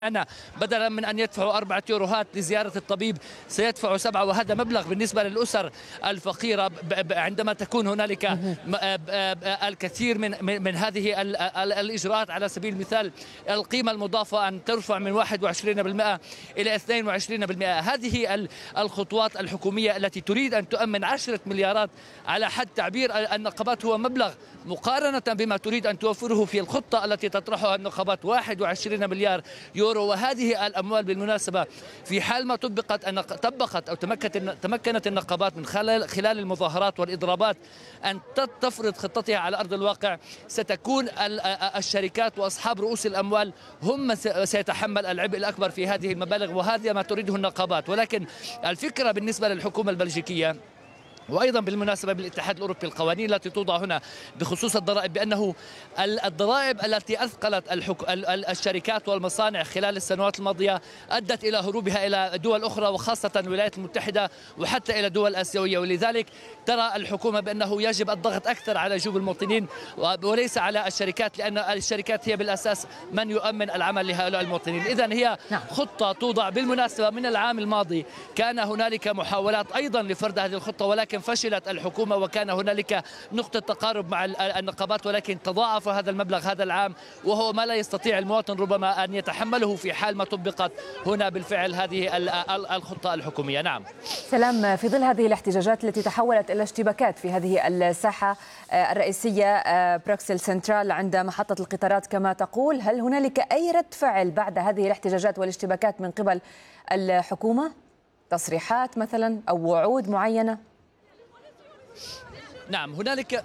أنا بدلا من أن يدفعوا 4 يوروهات لزيارة الطبيب سيدفعوا 7، وهذا مبلغ بالنسبة للأسر الفقيرة عندما تكون هنالك الكثير من هذه الإجراءات. على سبيل المثال القيمة المضافة أن ترفع من 21% إلى 22%. هذه الخطوات الحكومية التي تريد أن تؤمن 10 مليارات على حد تعبير النقابات هو مبلغ مقارنة بما تريد أن توفره في الخطة التي تطرحها النقابات 21 مليار يورو. وهذه الأموال بالمناسبة في حال ما طبقت أو تمكنت النقابات من خلال المظاهرات والإضرابات أن تفرض خطتها على أرض الواقع، ستكون الشركات وأصحاب رؤوس الأموال هم سيتحمل العبء الأكبر في هذه المبالغ، وهذا ما تريده النقابات. ولكن الفكرة بالنسبة للحكومة البلجيكية وأيضا بالمناسبة بالاتحاد الأوروبي القوانين التي توضع هنا بخصوص الضرائب بأنه الضرائب التي أثقلت الشركات والمصانع خلال السنوات الماضية أدت إلى هروبها إلى دول أخرى وخاصة الولايات المتحدة وحتى إلى دول آسيوية. ولذلك ترى الحكومة بأنه يجب الضغط أكثر على جيوب المواطنين وليس على الشركات، لأن الشركات هي بالأساس من يؤمن العمل لهؤلاء المواطنين. إذن هي خطة توضع. بالمناسبة من العام الماضي كان هنالك محاولات أيضا لفرض هذه الخطة ولكن فشلت الحكومة، وكان هنالك نقطة تقارب مع النقابات، ولكن تضاعف هذا المبلغ هذا العام، وهو ما لا يستطيع المواطن ربما أن يتحمله في حال ما طبقت هنا بالفعل هذه الخطة الحكومية. نعم سلام، في ظل هذه الاحتجاجات التي تحولت إلى اشتباكات في هذه الساحة الرئيسية بروكسل سنترال عند محطة القطارات كما تقول، هل هنالك أي رد فعل بعد هذه الاحتجاجات والاشتباكات من قبل الحكومة؟ تصريحات مثلا أو وعود معينة؟ نعم هنالك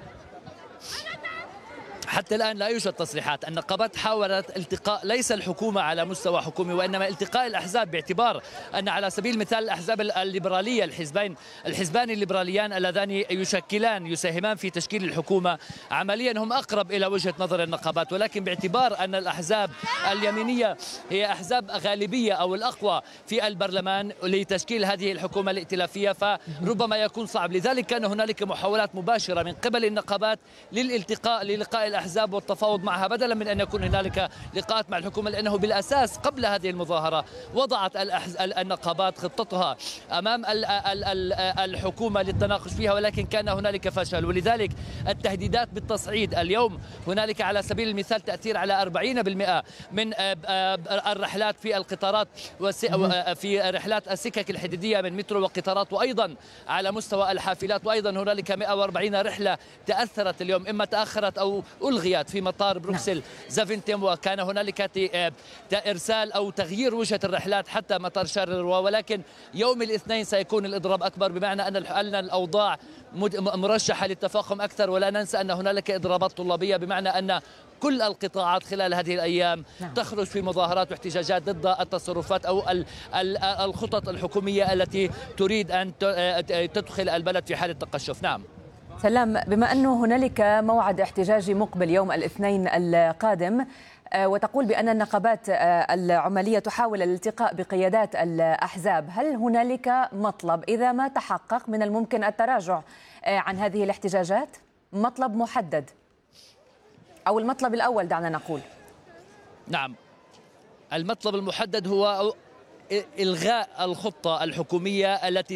حتى الآن لا يوجد تصريحات. النقابات حاولت التقاء ليس الحكومة على مستوى حكومي وإنما التقاء الأحزاب، باعتبار أن على سبيل المثال الأحزاب الليبرالية الحزبان الليبراليان اللذان يساهمان في تشكيل الحكومة عمليا هم أقرب إلى وجهة نظر النقابات، ولكن باعتبار أن الأحزاب اليمينية هي أحزاب غالبية أو الأقوى في البرلمان لتشكيل هذه الحكومة الائتلافية فربما يكون صعب. لذلك كان هنالك محاولات مباشرة من قبل النقابات للقاء الأحزاب والتفاوض معها بدلا من أن يكون هنالك لقاءات مع الحكومة، لأنه بالأساس قبل هذه المظاهرة وضعت النقابات خطتها أمام الحكومة للتناقش فيها، ولكن كان هنالك فشل. ولذلك التهديدات بالتصعيد اليوم هنالك على سبيل المثال تأثير على 40% من الرحلات في القطارات في رحلات السكك الحديدية من مترو وقطارات، وأيضا على مستوى الحافلات، وأيضا هنالك 140 رحلة تأثرت اليوم إما تأخرت أو ألغيت في مطار بروكسل زافينتيم، وكان هنالك إرسال أو تغيير وجهة الرحلات حتى مطار شارلروا. ولكن يوم الاثنين سيكون الإضراب أكبر بمعنى أن الأوضاع مرشحة للتفاقم أكثر. ولا ننسى أن هنالك إضرابات طلابية بمعنى أن كل القطاعات خلال هذه الأيام تخرج في مظاهرات واحتجاجات ضد التصرفات أو الخطط الحكومية التي تريد أن تدخل البلد في حالة تقشف. نعم سلام، بما أنه هنالك موعد احتجاجي مقبل يوم الاثنين القادم وتقول بأن النقابات العمالية تحاول الالتقاء بقيادات الأحزاب، هل هنالك مطلب إذا ما تحقق من الممكن التراجع عن هذه الاحتجاجات؟ مطلب محدد أو المطلب الأول دعنا نقول. نعم المطلب المحدد هو إلغاء الخطة الحكومية التي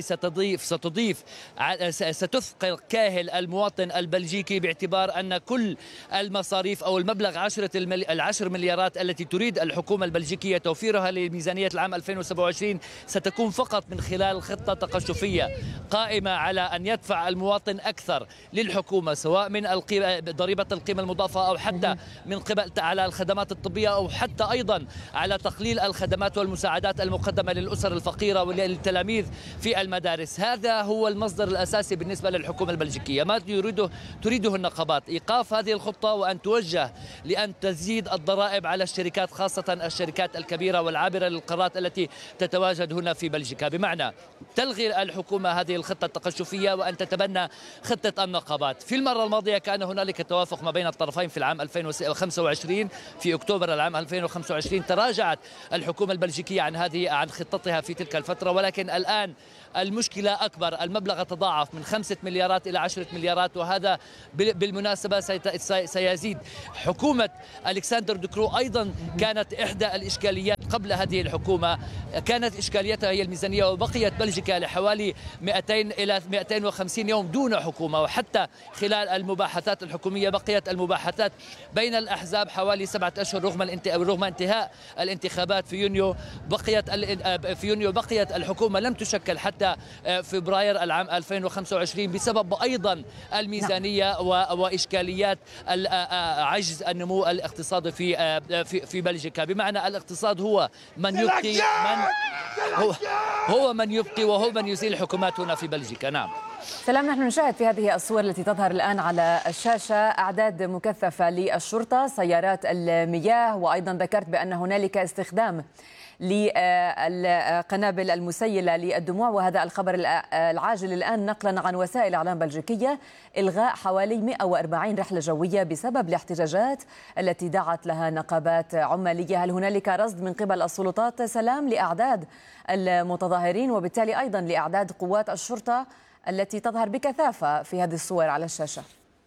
ستثقل كاهل المواطن البلجيكي، باعتبار أن كل المصاريف أو المبلغ 10 مليارات التي تريد الحكومة البلجيكية توفيرها لميزانية العام 2027 ستكون فقط من خلال خطة تقشفية قائمة على أن يدفع المواطن أكثر للحكومة، سواء من ضريبة القيمة المضافة أو حتى من قبل على الخدمات الطبية أو حتى أيضا على تقليل الخدمات والمساعدات المقدمة للأسر الفقيرة وللتلاميذ في المدارس. هذا هو المصدر الأساسي بالنسبة للحكومة البلجيكية. ما تريده النقابات إيقاف هذه الخطة وأن توجه لأن تزيد الضرائب على الشركات، خاصة الشركات الكبيرة والعابرة للقارات التي تتواجد هنا في بلجيكا، بمعنى تلغي الحكومة هذه الخطة التقشفية وأن تتبنى خطة النقابات. في المرة الماضية كان هنالك توافق ما بين الطرفين في العام 2025 في أكتوبر العام 2025 تراجعت الحكومة البلجيكية عن هذه عن خطتها في تلك الفترة، ولكن الآن المشكلة أكبر. المبلغ تضاعف من 5 مليارات إلى 10 مليارات، وهذا بالمناسبة سيزيد. حكومة ألكسندر دكرو أيضا كانت إحدى الإشكاليات قبل هذه الحكومة، كانت إشكاليتها هي الميزانية، وبقيت بلجيكا لحوالي 200 إلى 250 يوم دون حكومة. وحتى خلال المباحثات الحكومية بقيت المباحثات بين الأحزاب حوالي 7 أشهر رغم انتهاء الانتخابات في يونيو بقيت الحكومة لم تشكل حتى فبراير العام 2025 بسبب أيضا الميزانية وإشكاليات عجز النمو الاقتصادي في بلجيكا. بمعنى الاقتصاد هو من يبقي هو من يبقي وهو من يزيل الحكومات هنا في بلجيكا. نعم سلام، نحن نشاهد في هذه الصور التي تظهر الآن على الشاشة أعداد مكثفة للشرطة، سيارات المياه، وأيضا ذكرت بأن هنالك استخدام للقنابل المسيلة للدموع. وهذا الخبر العاجل الآن نقلا عن وسائل إعلام بلجيكية: إلغاء حوالي 140 رحلة جوية بسبب الاحتجاجات التي دعت لها نقابات عمالية. هل هنالك رصد من قبل السلطات سلام لأعداد المتظاهرين وبالتالي أيضا لأعداد قوات الشرطة التي تظهر بكثافة في هذه الصور على الشاشة؟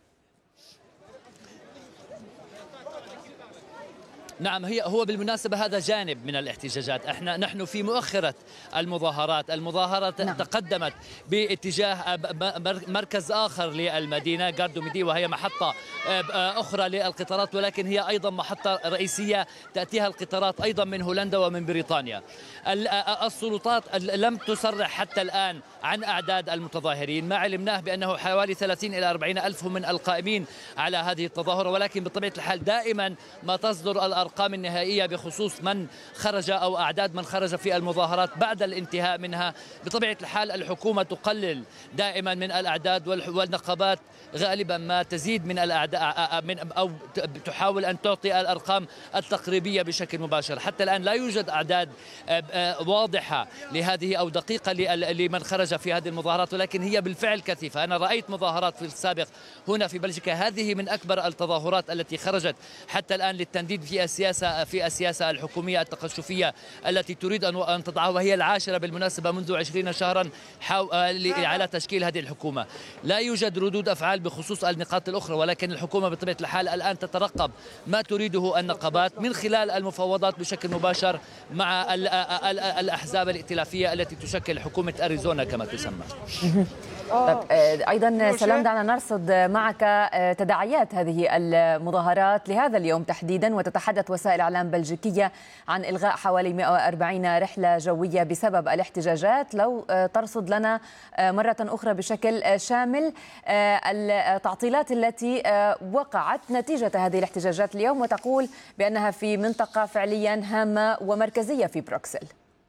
نعم، هو بالمناسبة هذا جانب من الاحتجاجات. نحن في مؤخرة المظاهرات نعم. تقدمت باتجاه مركز آخر للمدينة غاردوميدي، وهي محطة أخرى للقطارات، ولكن هي أيضا محطة رئيسية تأتيها القطارات أيضا من هولندا ومن بريطانيا. السلطات لم تصرح حتى الآن عن أعداد المتظاهرين. ما علمناه بأنه حوالي 30 إلى 40 ألف هم من القائمين على هذه التظاهرة، ولكن بطبيعة الحال دائما ما تصدر الأرقام النهائية بخصوص من خرج أو أعداد من خرج في المظاهرات بعد الانتهاء منها. بطبيعة الحال الحكومة تقلل دائما من الأعداد، والنقابات غالبا ما تزيد من الأعداد أو تحاول أن تعطي الأرقام التقريبية بشكل مباشر. حتى الآن لا يوجد أعداد واضحة لهذه أو دقيقة لمن خرج في هذه المظاهرات، ولكن هي بالفعل كثيفة. أنا رأيت مظاهرات في السابق هنا في بلجيكا، هذه من أكبر التظاهرات التي خرجت حتى الآن للتنديد في السياسة الحكومية التقشفية التي تريد أن تضعها، وهي العاشرة بالمناسبة منذ 20 شهرا على تشكيل هذه الحكومة. لا يوجد ردود أفعال بخصوص النقاط الأخرى، ولكن الحكومة بطبيعة الحال الآن تترقب ما تريده النقابات من خلال المفاوضات بشكل مباشر مع الأحزاب الائتلافية التي تشكل حكومة أريزونا كما تسمى. طيب أيضا سلام، دعنا نرصد معك تداعيات هذه المظاهرات لهذا اليوم تحديدا. وتتحدث وسائل إعلام بلجيكية عن إلغاء حوالي 140 رحلة جوية بسبب الاحتجاجات. لو ترصد لنا مرة أخرى بشكل شامل التعطيلات التي وقعت نتيجة هذه الاحتجاجات اليوم، وتقول بأنها في منطقة فعليا هامة ومركزية في بروكسل.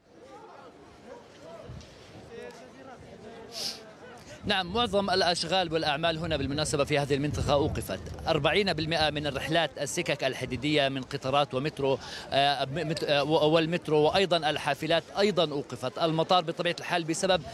نعم، معظم الأشغال والأعمال هنا بالمناسبة في هذه المنطقة أوقفت. 40% من الرحلات السكك الحديدية من قطارات ومترو والمترو وأيضا الحافلات أيضا أوقفت. المطار بطبيعة الحال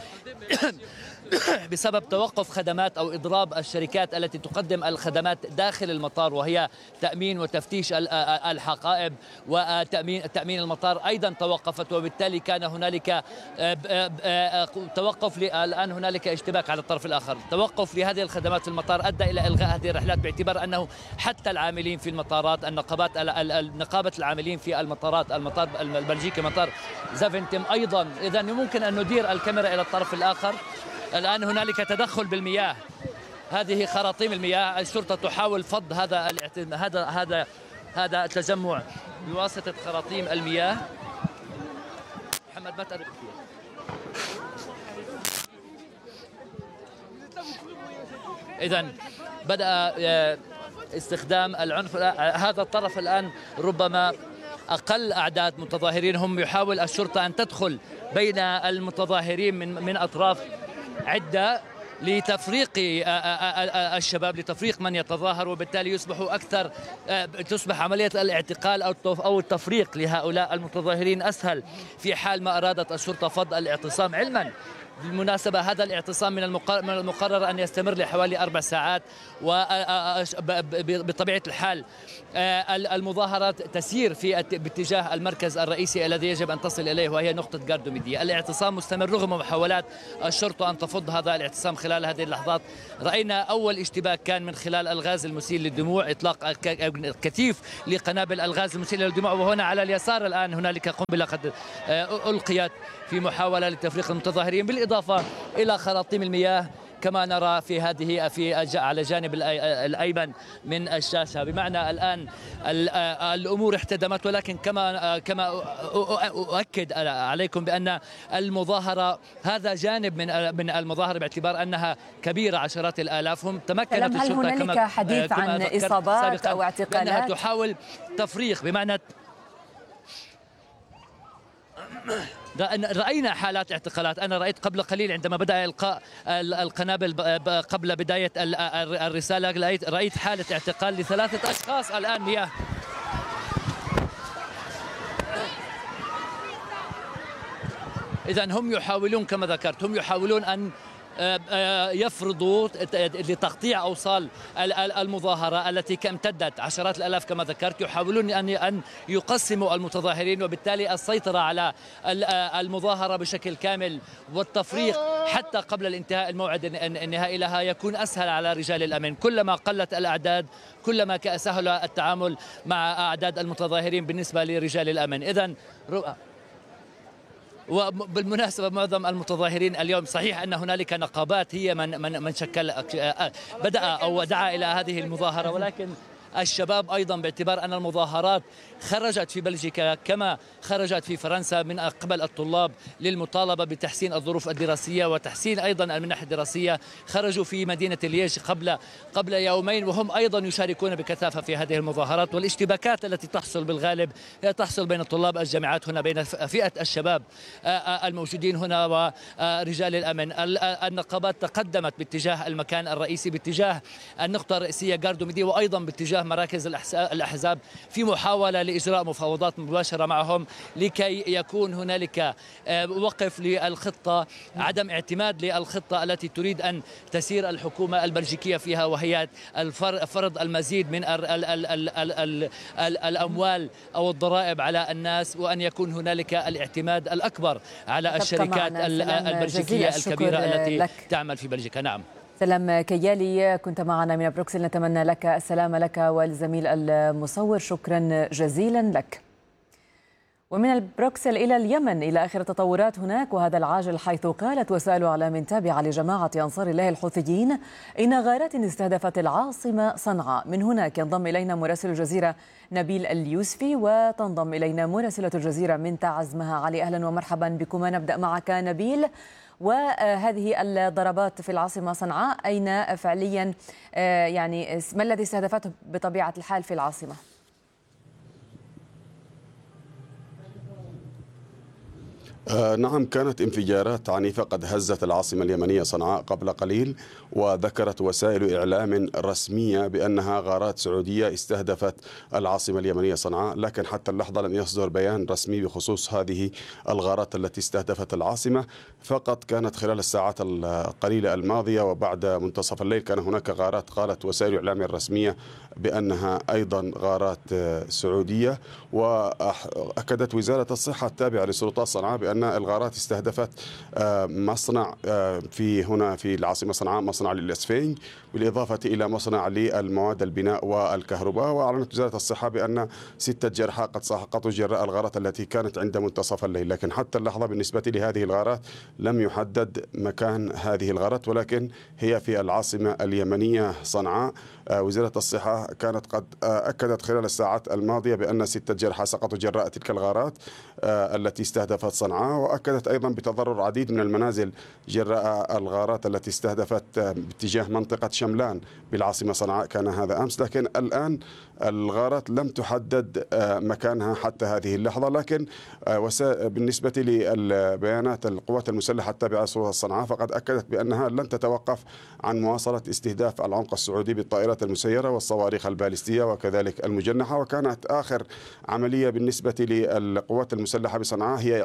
بسبب توقف خدمات أو إضراب الشركات التي تقدم الخدمات داخل المطار، وهي تأمين وتفتيش الحقائب وتأمين المطار أيضا توقفت، وبالتالي كان هنالك توقف. الآن هنالك اشتباك على الطرف الآخر. توقف لهذه الخدمات في المطار أدى إلى إلغاء هذه الرحلات، باعتبار أنه حتى العاملين في المطارات، نقابة العاملين في المطارات، المطار البلجيكي مطار زافنتم أيضا. إذا ممكن أن ندير الكاميرا إلى الطرف الآخر. الآن هنالك تدخل بالمياه، هذه خراطيم المياه. الشرطة تحاول فض هذا التجمع بواسطة خراطيم المياه. محمد ما تقرب كثير. إذا بدأ استخدام العنف. هذا الطرف الآن ربما أقل أعداد متظاهرين، هم يحاول الشرطة أن تدخل بين المتظاهرين من أطراف عدة لتفريق الشباب، لتفريق من يتظاهر، وبالتالي تصبح عملية الاعتقال أو التفريق لهؤلاء المتظاهرين أسهل في حال ما أرادت الشرطة فض الاعتصام، علما بالمناسبة هذا الاعتصام من المقرر أن يستمر لحوالي 4 ساعات، وبطبيعة الحال المظاهرات تسير باتجاه المركز الرئيسي الذي يجب أن تصل إليه، وهي نقطة غاردوميديا. الاعتصام مستمر رغم محاولات الشرطة أن تفض هذا الاعتصام خلال هذه اللحظات. رأينا أول اشتباك كان من خلال الغاز المسيل للدموع، إطلاق كثيف لقنابل الغاز المسيل للدموع. وهنا على اليسار الآن هنالك قنبلة قد ألقيت في محاولة لتفريق المتظاهرين، بالإضافة إلى خراطيم المياه كما نرى على جانب الأيمن من الشاشة. بمعنى الآن الأمور احتدمت، ولكن كما أؤكد عليكم بأن المظاهرة هذا جانب من المظاهرة باعتبار أنها كبيرة عشرات الآلاف. هم تمكنت الشرطة هل هنالك حديث عن إصابات أو اعتقالات؟ تحاول تفريق، بمعنى رأينا حالات اعتقالات. أنا رأيت قبل قليل عندما بدأ إلقاء القنابل قبل بداية الرسالة، رأيت حالة اعتقال ل3 أشخاص. الآن مياه. إذن هم يحاولون كما ذكرت، هم يحاولون أن يفرضوا لتقطيع أوصال المظاهرة التي امتدت عشرات الآلاف كما ذكرت. يحاولون أن يقسموا المتظاهرين، وبالتالي السيطرة على المظاهرة بشكل كامل والتفريق حتى قبل الانتهاء الموعد النهائي لها يكون أسهل على رجال الأمن. كلما قلت الأعداد كلما سهل التعامل مع أعداد المتظاهرين بالنسبة لرجال الأمن. إذن وبالمناسبة معظم المتظاهرين اليوم، صحيح أن هنالك نقابات هي من شكل بدأ أو دعا إلى هذه المظاهرة، ولكن الشباب أيضا باعتبار أن المظاهرات خرجت في بلجيكا كما خرجت في فرنسا من قبل الطلاب للمطالبة بتحسين الظروف الدراسية وتحسين أيضا المنح الدراسية، خرجوا في مدينة لييج قبل يومين، وهم أيضا يشاركون بكثافة في هذه المظاهرات. والاشتباكات التي تحصل بالغالب هي تحصل بين طلاب الجامعات هنا، بين فئة الشباب الموجودين هنا ورجال الأمن. النقابات تقدمت باتجاه المكان الرئيسي، باتجاه النقطة الرئيسية غاردوميديا، وأيضا باتجاه مراكز الأحزاب في محاولة لإجراء مفاوضات مباشرة معهم لكي يكون هنالك وقف للخطة، عدم اعتماد للخطة التي تريد أن تسير الحكومة البلجيكية فيها، وهي فرض المزيد من الأموال أو الضرائب على الناس، وأن يكون هنالك الاعتماد الأكبر على الشركات البلجيكية الكبيرة التي تعمل في بلجيكا. نعم. سلام كيالي كنت معنا من بروكسل، نتمنى لك السلامة لك والزميل المصور، شكرا جزيلا لك. ومن بروكسل إلى اليمن، إلى آخر التطورات هناك وهذا العاجل، حيث قالت وسائل إعلام تابعة لجماعة أنصار الله الحوثيين إن غارات استهدفت العاصمة صنعاء. من هناك ينضم إلينا مراسل الجزيرة نبيل اليوسفي، وتنضم إلينا مراسلة الجزيرة من تعز مها علي. أهلا ومرحبا بكما. نبدأ معك نبيل، وهذه الضربات في العاصمة صنعاء أين فعليا يعني ما الذي استهدفته بطبيعة الحال في العاصمة؟ نعم، كانت انفجارات عنيفة قد هزت العاصمة اليمنية صنعاء قبل قليل، وذكرت وسائل إعلام رسمية بأنها غارات سعودية استهدفت العاصمة اليمنية صنعاء، لكن حتى اللحظة لم يصدر بيان رسمي بخصوص هذه الغارات التي استهدفت العاصمة. فقط كانت خلال الساعات القليلة الماضية وبعد منتصف الليل كان هناك غارات قالت وسائل الإعلام الرسمية بأنها أيضا غارات سعودية. وأكدت وزارة الصحة التابعة لسلطات صنعاء بأن الغارات استهدفت مصنع هنا في العاصمة صنعاء، مصنع للإسفنج، بالإضافة إلى مصنع للمواد البناء والكهرباء. وأعلنت وزارة الصحة بأن 6 جرحى قد سقطوا جراء الغارات التي كانت عند منتصف الليل. لكن حتى اللحظة بالنسبة لهذه الغارات لم يحدد مكان هذه الغارات، ولكن هي في العاصمة اليمنية صنعاء. وزارة الصحة كانت قد أكدت خلال الساعات الماضية بأن 6 جرحى سقطوا جراء تلك الغارات التي استهدفت صنعاء، وأكدت أيضا بتضرر عديد من المنازل جراء الغارات التي استهدفت باتجاه منطقة شملان بالعاصمة صنعاء. كان هذا أمس، لكن الآن الغارات لم تحدد مكانها حتى هذه اللحظة. لكن بالنسبة للبيانات القوات المسلحة التابعة لسلطات صنعاء فقد أكدت بأنها لن تتوقف عن مواصلة استهداف العمق السعودي بالطائرات المسيرة والصواريخ البالستية وكذلك المجنحة. وكانت آخر عملية بالنسبة للقوات المسلحة بصنعاء هي إعلانها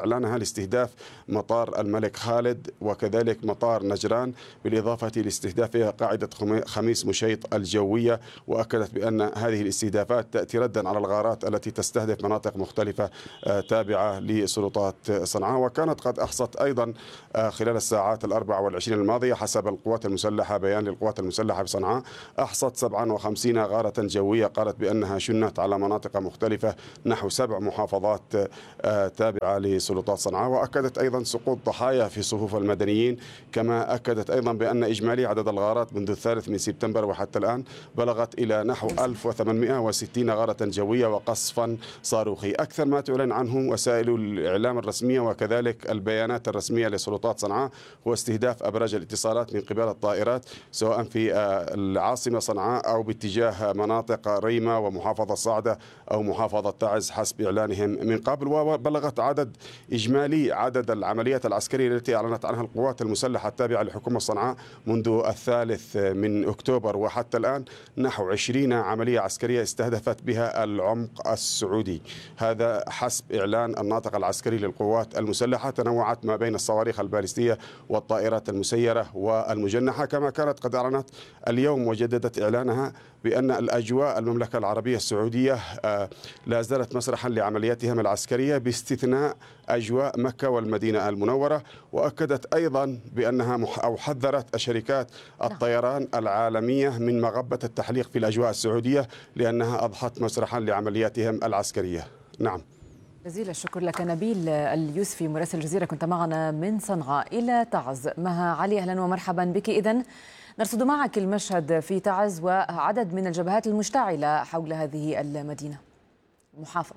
لاستهداف مطار الملك خالد وكذلك مطار نجران، بالإضافة لاستهدافها قاعدة خميس مشيط الجوية. وأكدت بأن هذه الاستهدافات تأتي ردا على الغارات التي تستهدف مناطق مختلفة تابعة لسلطات صنعاء. وكانت قد أحصت أيضا خلال الساعات 24 الماضية حسب القوات المسلحة، بيان للقوات المسلحة بصنعاء، أحصت 57 غارة جوية قالت بأنها شنت على مناطق مختلفة نحو 7 محافظات تابعة لسلطات صنعاء. وأكدت أيضا سقوط ضحايا في صفوف المدنيين، كما أكدت أيضا بأن إجمالي عدد الغارات منذ 3 من سبتمبر وحتى الآن بلغت إلى نحو 1860 غارة جوية وقصفا صاروخي. أكثر ما تعلن عنه وسائل الإعلام الرسمية وكذلك البيانات الرسمية لسلطات صنعاء هو استهداف أبراج الاتصالات من قبل الطائرات، سواء في العاصمة صنعاء أو باتجاه مناطق ريمة ومحافظة صعدة أو محافظة تعز حسب إعلانهم من قبل. وبلغت إجمالي عدد العمليات العسكرية التي أعلنت عنها القوات المسلحة التابعة لحكومة صنعاء منذ 3 من أكتوبر وحتى الآن نحو 20 عملية عسكرية استهدفت بها العمق السعودي. هذا حسب إعلان الناطق العسكري للقوات المسلحة. تنوعت ما بين الصواريخ البالستية والطائرات المسيرة والمجنحة، كما كانت قد أعلنت اليوم وجددت إعلانها بأن الأجواء المملكة العربية السعودية لا زالت مسرحا لعملياتهم العسكرية باستثناء أجواء مكة والمدينة المنورة. وأكدت أيضا بأنها أو حذرت شركات الطيران العالمية من مغبة التحليق في الأجواء السعودية لأنها أضحت مسرحا لعملياتهم العسكرية. نعم. جزيل الشكر لك نبيل اليوسفي مراسل الجزيرة، كنت معنا من صنعاء إلى تعز. مها علي، أهلا ومرحبا بك. إذن نرصد معك المشهد في تعز وعدد من الجبهات المشتعلة حول هذه المدينة المحافظة.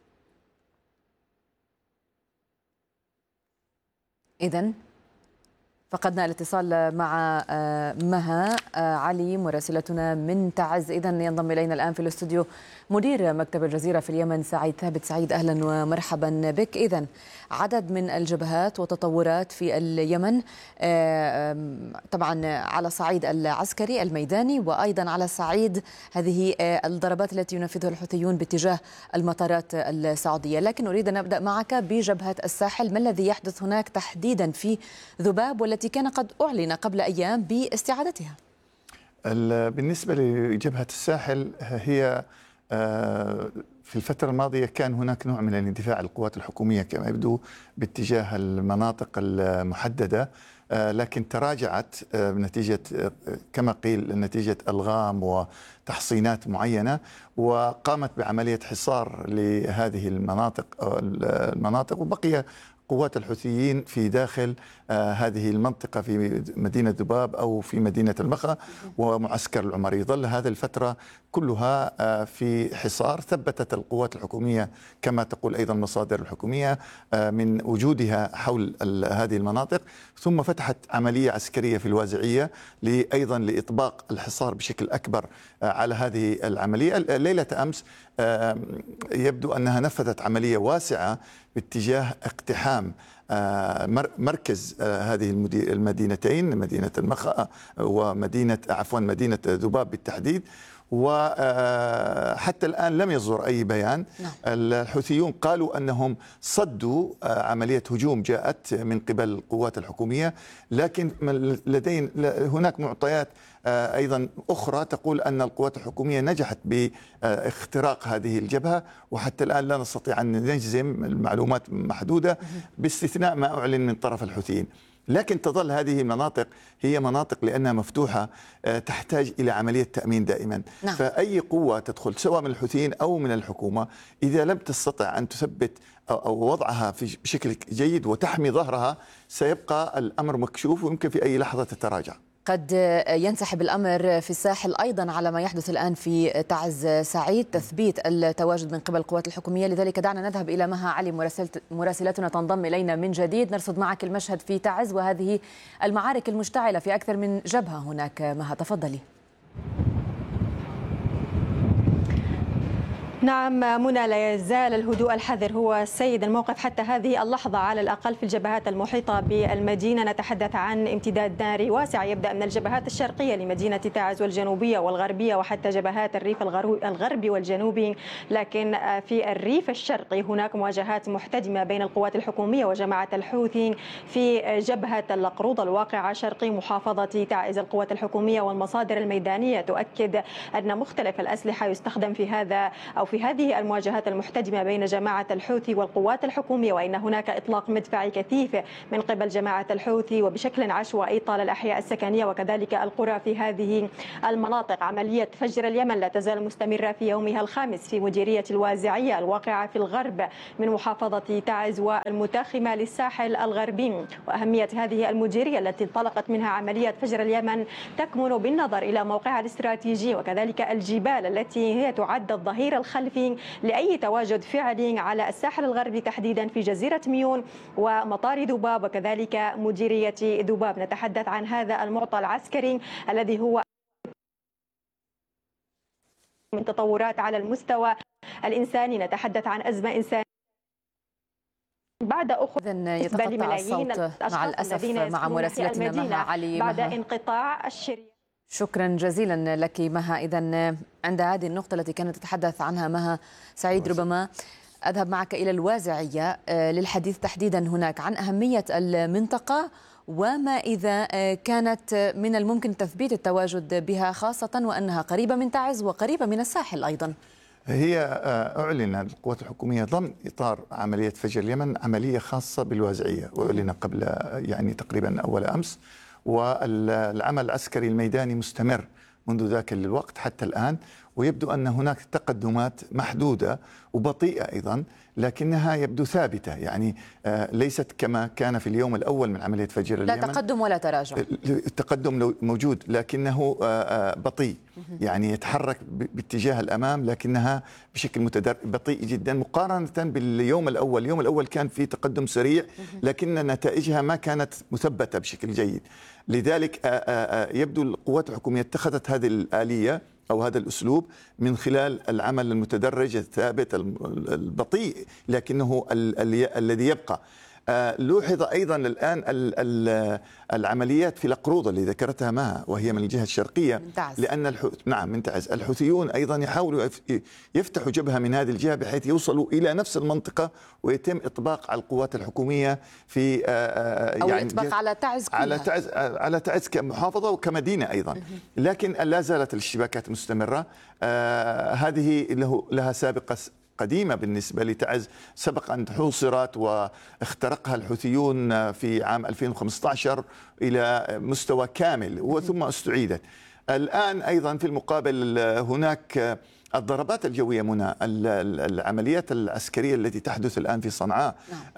إذن فقدنا الاتصال مع مها علي مراسلتنا من تعز. إذن ينضم إلينا الآن في الاستوديو مدير مكتب الجزيرة في اليمن سعيد ثابت. سعيد، أهلا ومرحبا بك. إذن عدد من الجبهات وتطورات في اليمن، طبعا على الصعيد العسكري الميداني وأيضا على صعيد هذه الضربات التي ينفذها الحوثيون باتجاه المطارات السعودية. لكن أريد أن أبدأ معك بجبهة الساحل. ما الذي يحدث هناك تحديدا في ذباب والتي كان قد أعلن قبل أيام باستعادتها؟ بالنسبة لجبهة الساحل، هي في الفترة الماضية كان هناك نوع من الاندفاع القوات الحكومية كما يبدو باتجاه المناطق المحددة، لكن تراجعت نتيجة كما قيل نتيجة ألغام وتحصينات معينة، وقامت بعملية حصار لهذه المناطق وبقي قوات الحوثيين في داخل هذه المنطقة في مدينة ذباب أو في مدينة المخا ومعسكر العمري. ظل هذه الفترة كلها في حصار. ثبتت القوات الحكومية كما تقول أيضا المصادر الحكومية من وجودها حول هذه المناطق، ثم فتحت عملية عسكرية في الوازعية أيضا لإطباق الحصار بشكل أكبر على هذه العملية. ليلة أمس يبدو أنها نفذت عملية واسعة باتجاه اقتحام مركز هذه المدينتين، مدينة المخا ومدينة مدينة ذباب بالتحديد. وحتى الآن لم يصدر أي بيان. الحوثيون قالوا أنهم صدوا عملية هجوم جاءت من قبل القوات الحكومية، لكن هناك معطيات أيضا أخرى تقول أن القوات الحكومية نجحت باختراق هذه الجبهة، وحتى الآن لا نستطيع أن نجزم، المعلومات محدودة باستثناء ما أعلن من طرف الحوثيين. لكن تظل هذه المناطق هي مناطق لأنها مفتوحة تحتاج إلى عملية تأمين دائما. فأي قوة تدخل سواء من الحوثيين أو من الحكومة إذا لم تستطع أن تثبت أو وضعها بشكل جيد وتحمي ظهرها سيبقى الأمر مكشوف ويمكن في أي لحظة تتراجع. قد ينسحب الأمر في الساحل أيضا على ما يحدث الآن في تعز. سعيد، تثبيت التواجد من قبل القوات الحكومية. لذلك دعنا نذهب إلى مها علي مراسلتنا تنضم إلينا من جديد. نرصد معك المشهد في تعز وهذه المعارك المشتعلة في أكثر من جبهة هناك. مها، تفضلي. نعم منى، لا يزال الهدوء الحذر هو سيد الموقف حتى هذه اللحظة على الأقل في الجبهات المحيطة بالمدينة. نتحدث عن امتداد ناري واسع يبدأ من الجبهات الشرقية لمدينة تعز والجنوبية والغربية وحتى جبهات الريف الغربي والجنوبي، لكن في الريف الشرقي هناك مواجهات محتدمة بين القوات الحكومية وجماعة الحوثي في جبهة القروض الواقعة شرقي محافظة تعز. القوات الحكومية والمصادر الميدانية تؤكد أن مختلف الأسلحة يستخدم في هذا أو في هذه المواجهات المحتدمة بين جماعة الحوثي والقوات الحكومية، وإن هناك إطلاق مدفعي كثيف من قبل جماعة الحوثي وبشكل عشوائي طال الأحياء السكنية وكذلك القرى في هذه المناطق. عملية فجر اليمن لا تزال مستمرة في يومها الخامس في مديرية الوازعية الواقعة في الغرب من محافظة تعز والمتاخمة للساحل الغربي. وأهمية هذه المديرية التي انطلقت منها عملية فجر اليمن تكمن بالنظر إلى موقعها الاستراتيجي وكذلك الجبال التي هي تعد الظهير الخلفي لأي تواجد فعلي على الساحل الغربي تحديدا في جزيرة ميون ومطار ذباب وكذلك مديرية ذباب. نتحدث عن هذا المعطى العسكري الذي هو من تطورات على المستوى الإنساني. نتحدث عن أزمة إنسانية بعد أخرى يتقطع الصوت مع الأسف مع مراسلتنا مها علي بعد انقطاع الشريان. شكرا جزيلا لك مها. إذن عند هذه النقطة التي كانت تتحدث عنها مها سعيد، ربما أذهب معك إلى الوازعية للحديث تحديدا هناك عن أهمية المنطقة وما إذا كانت من الممكن تثبيت التواجد بها، خاصة وأنها قريبة من تعز وقريبة من الساحل أيضا. هي أعلن القوات الحكومية ضمن إطار عملية فجر اليمن عملية خاصة بالوازعية، وأعلن قبل يعني تقريبا أول أمس، والعمل العسكري الميداني مستمر منذ ذاك الوقت حتى الآن، ويبدو أن هناك تقدمات محدودة وبطيئة أيضا، لكنها يبدو ثابتة، يعني ليست كما كان في اليوم الأول من عملية فجر اليمن. لا تقدم ولا تراجع. التقدم موجود لكنه بطيء، يعني يتحرك باتجاه الأمام لكنها بشكل بطيء جدا مقارنة باليوم الأول. اليوم الأول كان في تقدم سريع لكن نتائجها ما كانت مثبتة بشكل جيد. لذلك يبدو القوات الحكومية اتخذت هذه الآلية أو هذا الأسلوب من خلال العمل المتدرج الثابت البطيء لكنه الذي يبقى. لوحظ أيضا الآن العمليات في القروض اللي ذكرتها مها وهي من الجهة الشرقية، لأن نعم من تعز. الحوثيون أيضا يحاولوا يفتحوا جبهة من هذه الجهة بحيث يوصلوا إلى نفس المنطقة ويتم إطباق على القوات الحكومية في أو يعني إطباق على تعز كلها. على تعز كمحافظة وكمدينة أيضا، لكن لا زالت الاشتباكات مستمرة. هذه لها سابقة قديمة بالنسبة لتعز، سبق أن حوصرت واخترقها الحوثيون في عام 2015 إلى مستوى كامل وثم استعيدت. الآن أيضا في المقابل هناك الضربات الجوية منى، العمليات العسكرية التي تحدث الآن في صنعاء،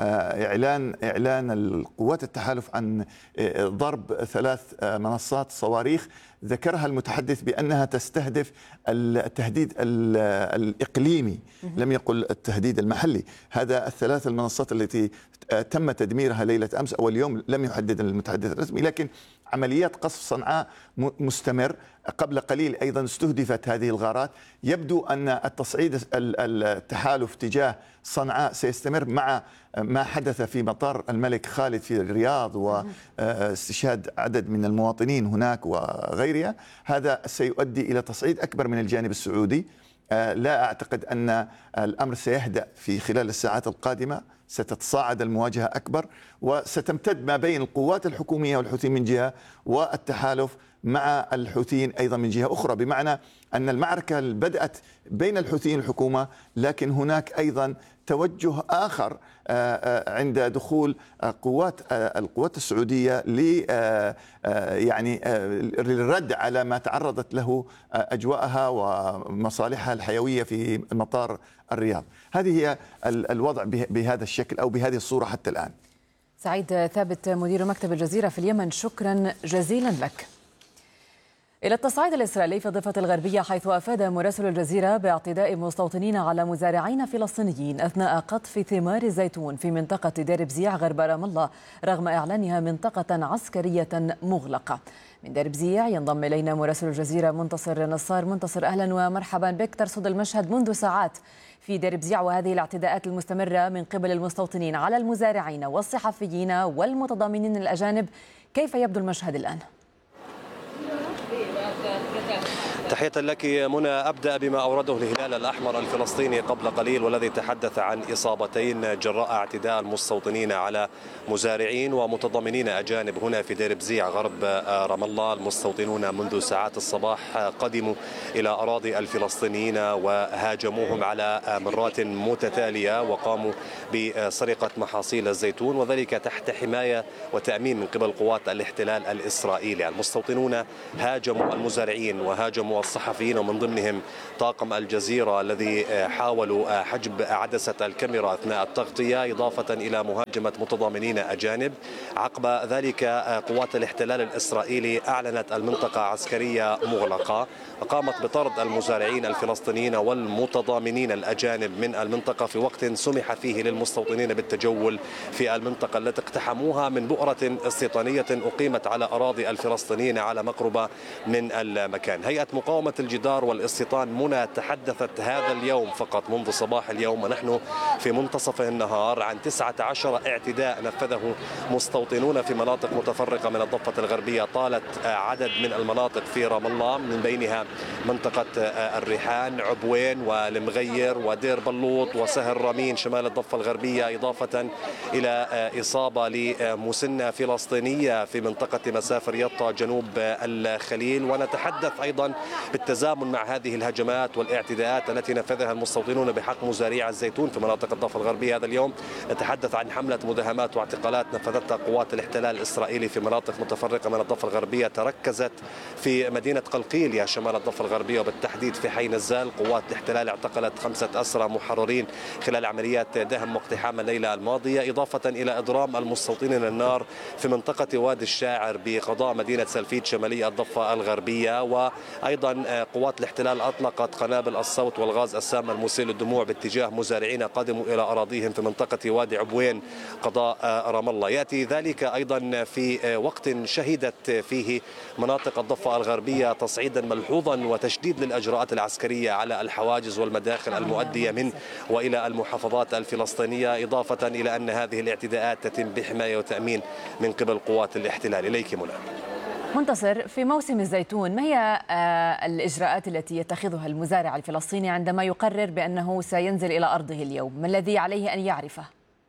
إعلان القوات التحالف عن ضرب 3 منصات صواريخ ذكرها المتحدث بأنها تستهدف التهديد الإقليمي، لم يقل التهديد المحلي. هذا ال3 المنصات التي تم تدميرها ليلة أمس أو اليوم لم يحدد المتحدث الرسمي، لكن عمليات قصف صنعاء مستمر. قبل قليل أيضا استهدفت هذه الغارات. يبدو أن التصعيد التحالف تجاه صنعاء سيستمر مع ما حدث في مطار الملك خالد في الرياض واستشهاد عدد من المواطنين هناك وغيرها. هذا سيؤدي إلى تصعيد أكبر من الجانب السعودي. لا أعتقد أن الأمر سيهدأ في خلال الساعات القادمة، ستتصاعد المواجهة أكبر وستمتد ما بين القوات الحكومية والحوثيين من جهة والتحالف مع الحوثيين أيضا من جهة أخرى، بمعنى أن المعركة بدأت بين الحوثيين والحكومة، لكن هناك أيضا توجه آخر عند دخول القوات السعودية يعني للرد على ما تعرضت له أجواءها ومصالحها الحيوية في مطار الرياض. هذه هي الوضع بهذا الشكل أو بهذه الصورة حتى الآن. سعيد ثابت مدير مكتب الجزيرة في اليمن، شكرا جزيلا لك. إلى التصعيد الإسرائيلي في الضفة الغربية، حيث أفاد مراسل الجزيرة باعتداء مستوطنين على مزارعين فلسطينيين أثناء قطف ثمار الزيتون في منطقة دير بزيع غرب رام الله، رغم إعلانها منطقة عسكرية مغلقة. من دير بزيع ينضم إلينا مراسل الجزيرة منتصر نصار. منتصر، أهلا ومرحبا بك. ترصد المشهد منذ ساعات في دير بزيع وهذه الاعتداءات المستمرة من قبل المستوطنين على المزارعين والصحفيين والمتضامنين الأجانب، كيف يبدو المشهد الآن؟ تحية لك منى. أبدأ بما أورده الهلال الأحمر الفلسطيني قبل قليل، والذي تحدث عن إصابتين جراء اعتداء المستوطنين على مزارعين ومتضامنين أجانب هنا في دير بزيع غرب رام الله. المستوطنون منذ ساعات الصباح قدموا إلى أراضي الفلسطينيين وهاجموهم على مرات متتالية، وقاموا بسرقة محاصيل الزيتون، وذلك تحت حماية وتأمين من قبل قوات الاحتلال الإسرائيلي. المستوطنون هاجموا المزارعين وهاجموا الصحفيين، ومن ضمنهم طاقم الجزيرة الذي حاولوا حجب عدسة الكاميرا أثناء التغطية، إضافة إلى مهاجمة متضامنين أجانب. عقب ذلك قوات الاحتلال الإسرائيلي أعلنت المنطقة عسكرية مغلقة، قامت بطرد المزارعين الفلسطينيين والمتضامنين الأجانب من المنطقة في وقت سمح فيه للمستوطنين بالتجول في المنطقة التي اقتحموها من بؤرة استيطانية أقيمت على أراضي الفلسطينيين على مقربة من المكان. هيئة مقاومة الجدار والاستيطان منى تحدثت هذا اليوم فقط منذ صباح اليوم ونحن في منتصف النهار عن 19 اعتداء نفذه مستوطنون في مناطق متفرقة من الضفة الغربية طالت عدد من المناطق في رام الله، من بينها منطقة الريحان، عبوين والمغير ودير بلوط وسهل رامين شمال الضفة الغربية، إضافة إلى إصابة لمسنة فلسطينية في منطقة مسافر يطا جنوب الخليل. ونتحدث أيضا بالتزامن مع هذه الهجمات والاعتداءات التي نفذها المستوطنون بحق مزارعي الزيتون في مناطق الضفة الغربية هذا اليوم، نتحدث عن حملة مداهمات واعتقالات نفذتها قوات الاحتلال الإسرائيلي في مناطق متفرقة من الضفة الغربية، تركزت في مدينة قلقيلية شمال الضفة الغربية وبالتحديد في حي نزال. قوات الاحتلال اعتقلت 5 أسرى محررين خلال عمليات دهم واقتحام الليلة الماضية، إضافة إلى إضرام المستوطنين النار في منطقة وادي الشاعر بقضاء مدينة سلفيد شمالية الضفة الغربية. وأيضا قوات الاحتلال أطلقت قنابل الصوت والغاز السام المسيل للدموع باتجاه مزارعين قادموا إلى أراضيهم في منطقة وادي عبوين قضاء رام الله. يأتي ذلك أيضا في وقت شهدت فيه مناطق الضفة الغربية تصعيدا ملحوظا وتشديد للأجراءات العسكرية على الحواجز والمداخل المؤدية من وإلى المحافظات الفلسطينية، إضافة إلى أن هذه الاعتداءات تتم بحماية وتأمين من قبل قوات الاحتلال. إليك منى. منتصر، في موسم الزيتون ما هي الإجراءات التي يتخذها المزارع الفلسطيني عندما يقرر بأنه سينزل إلى أرضه اليوم؟ ما الذي عليه أن يعرفه؟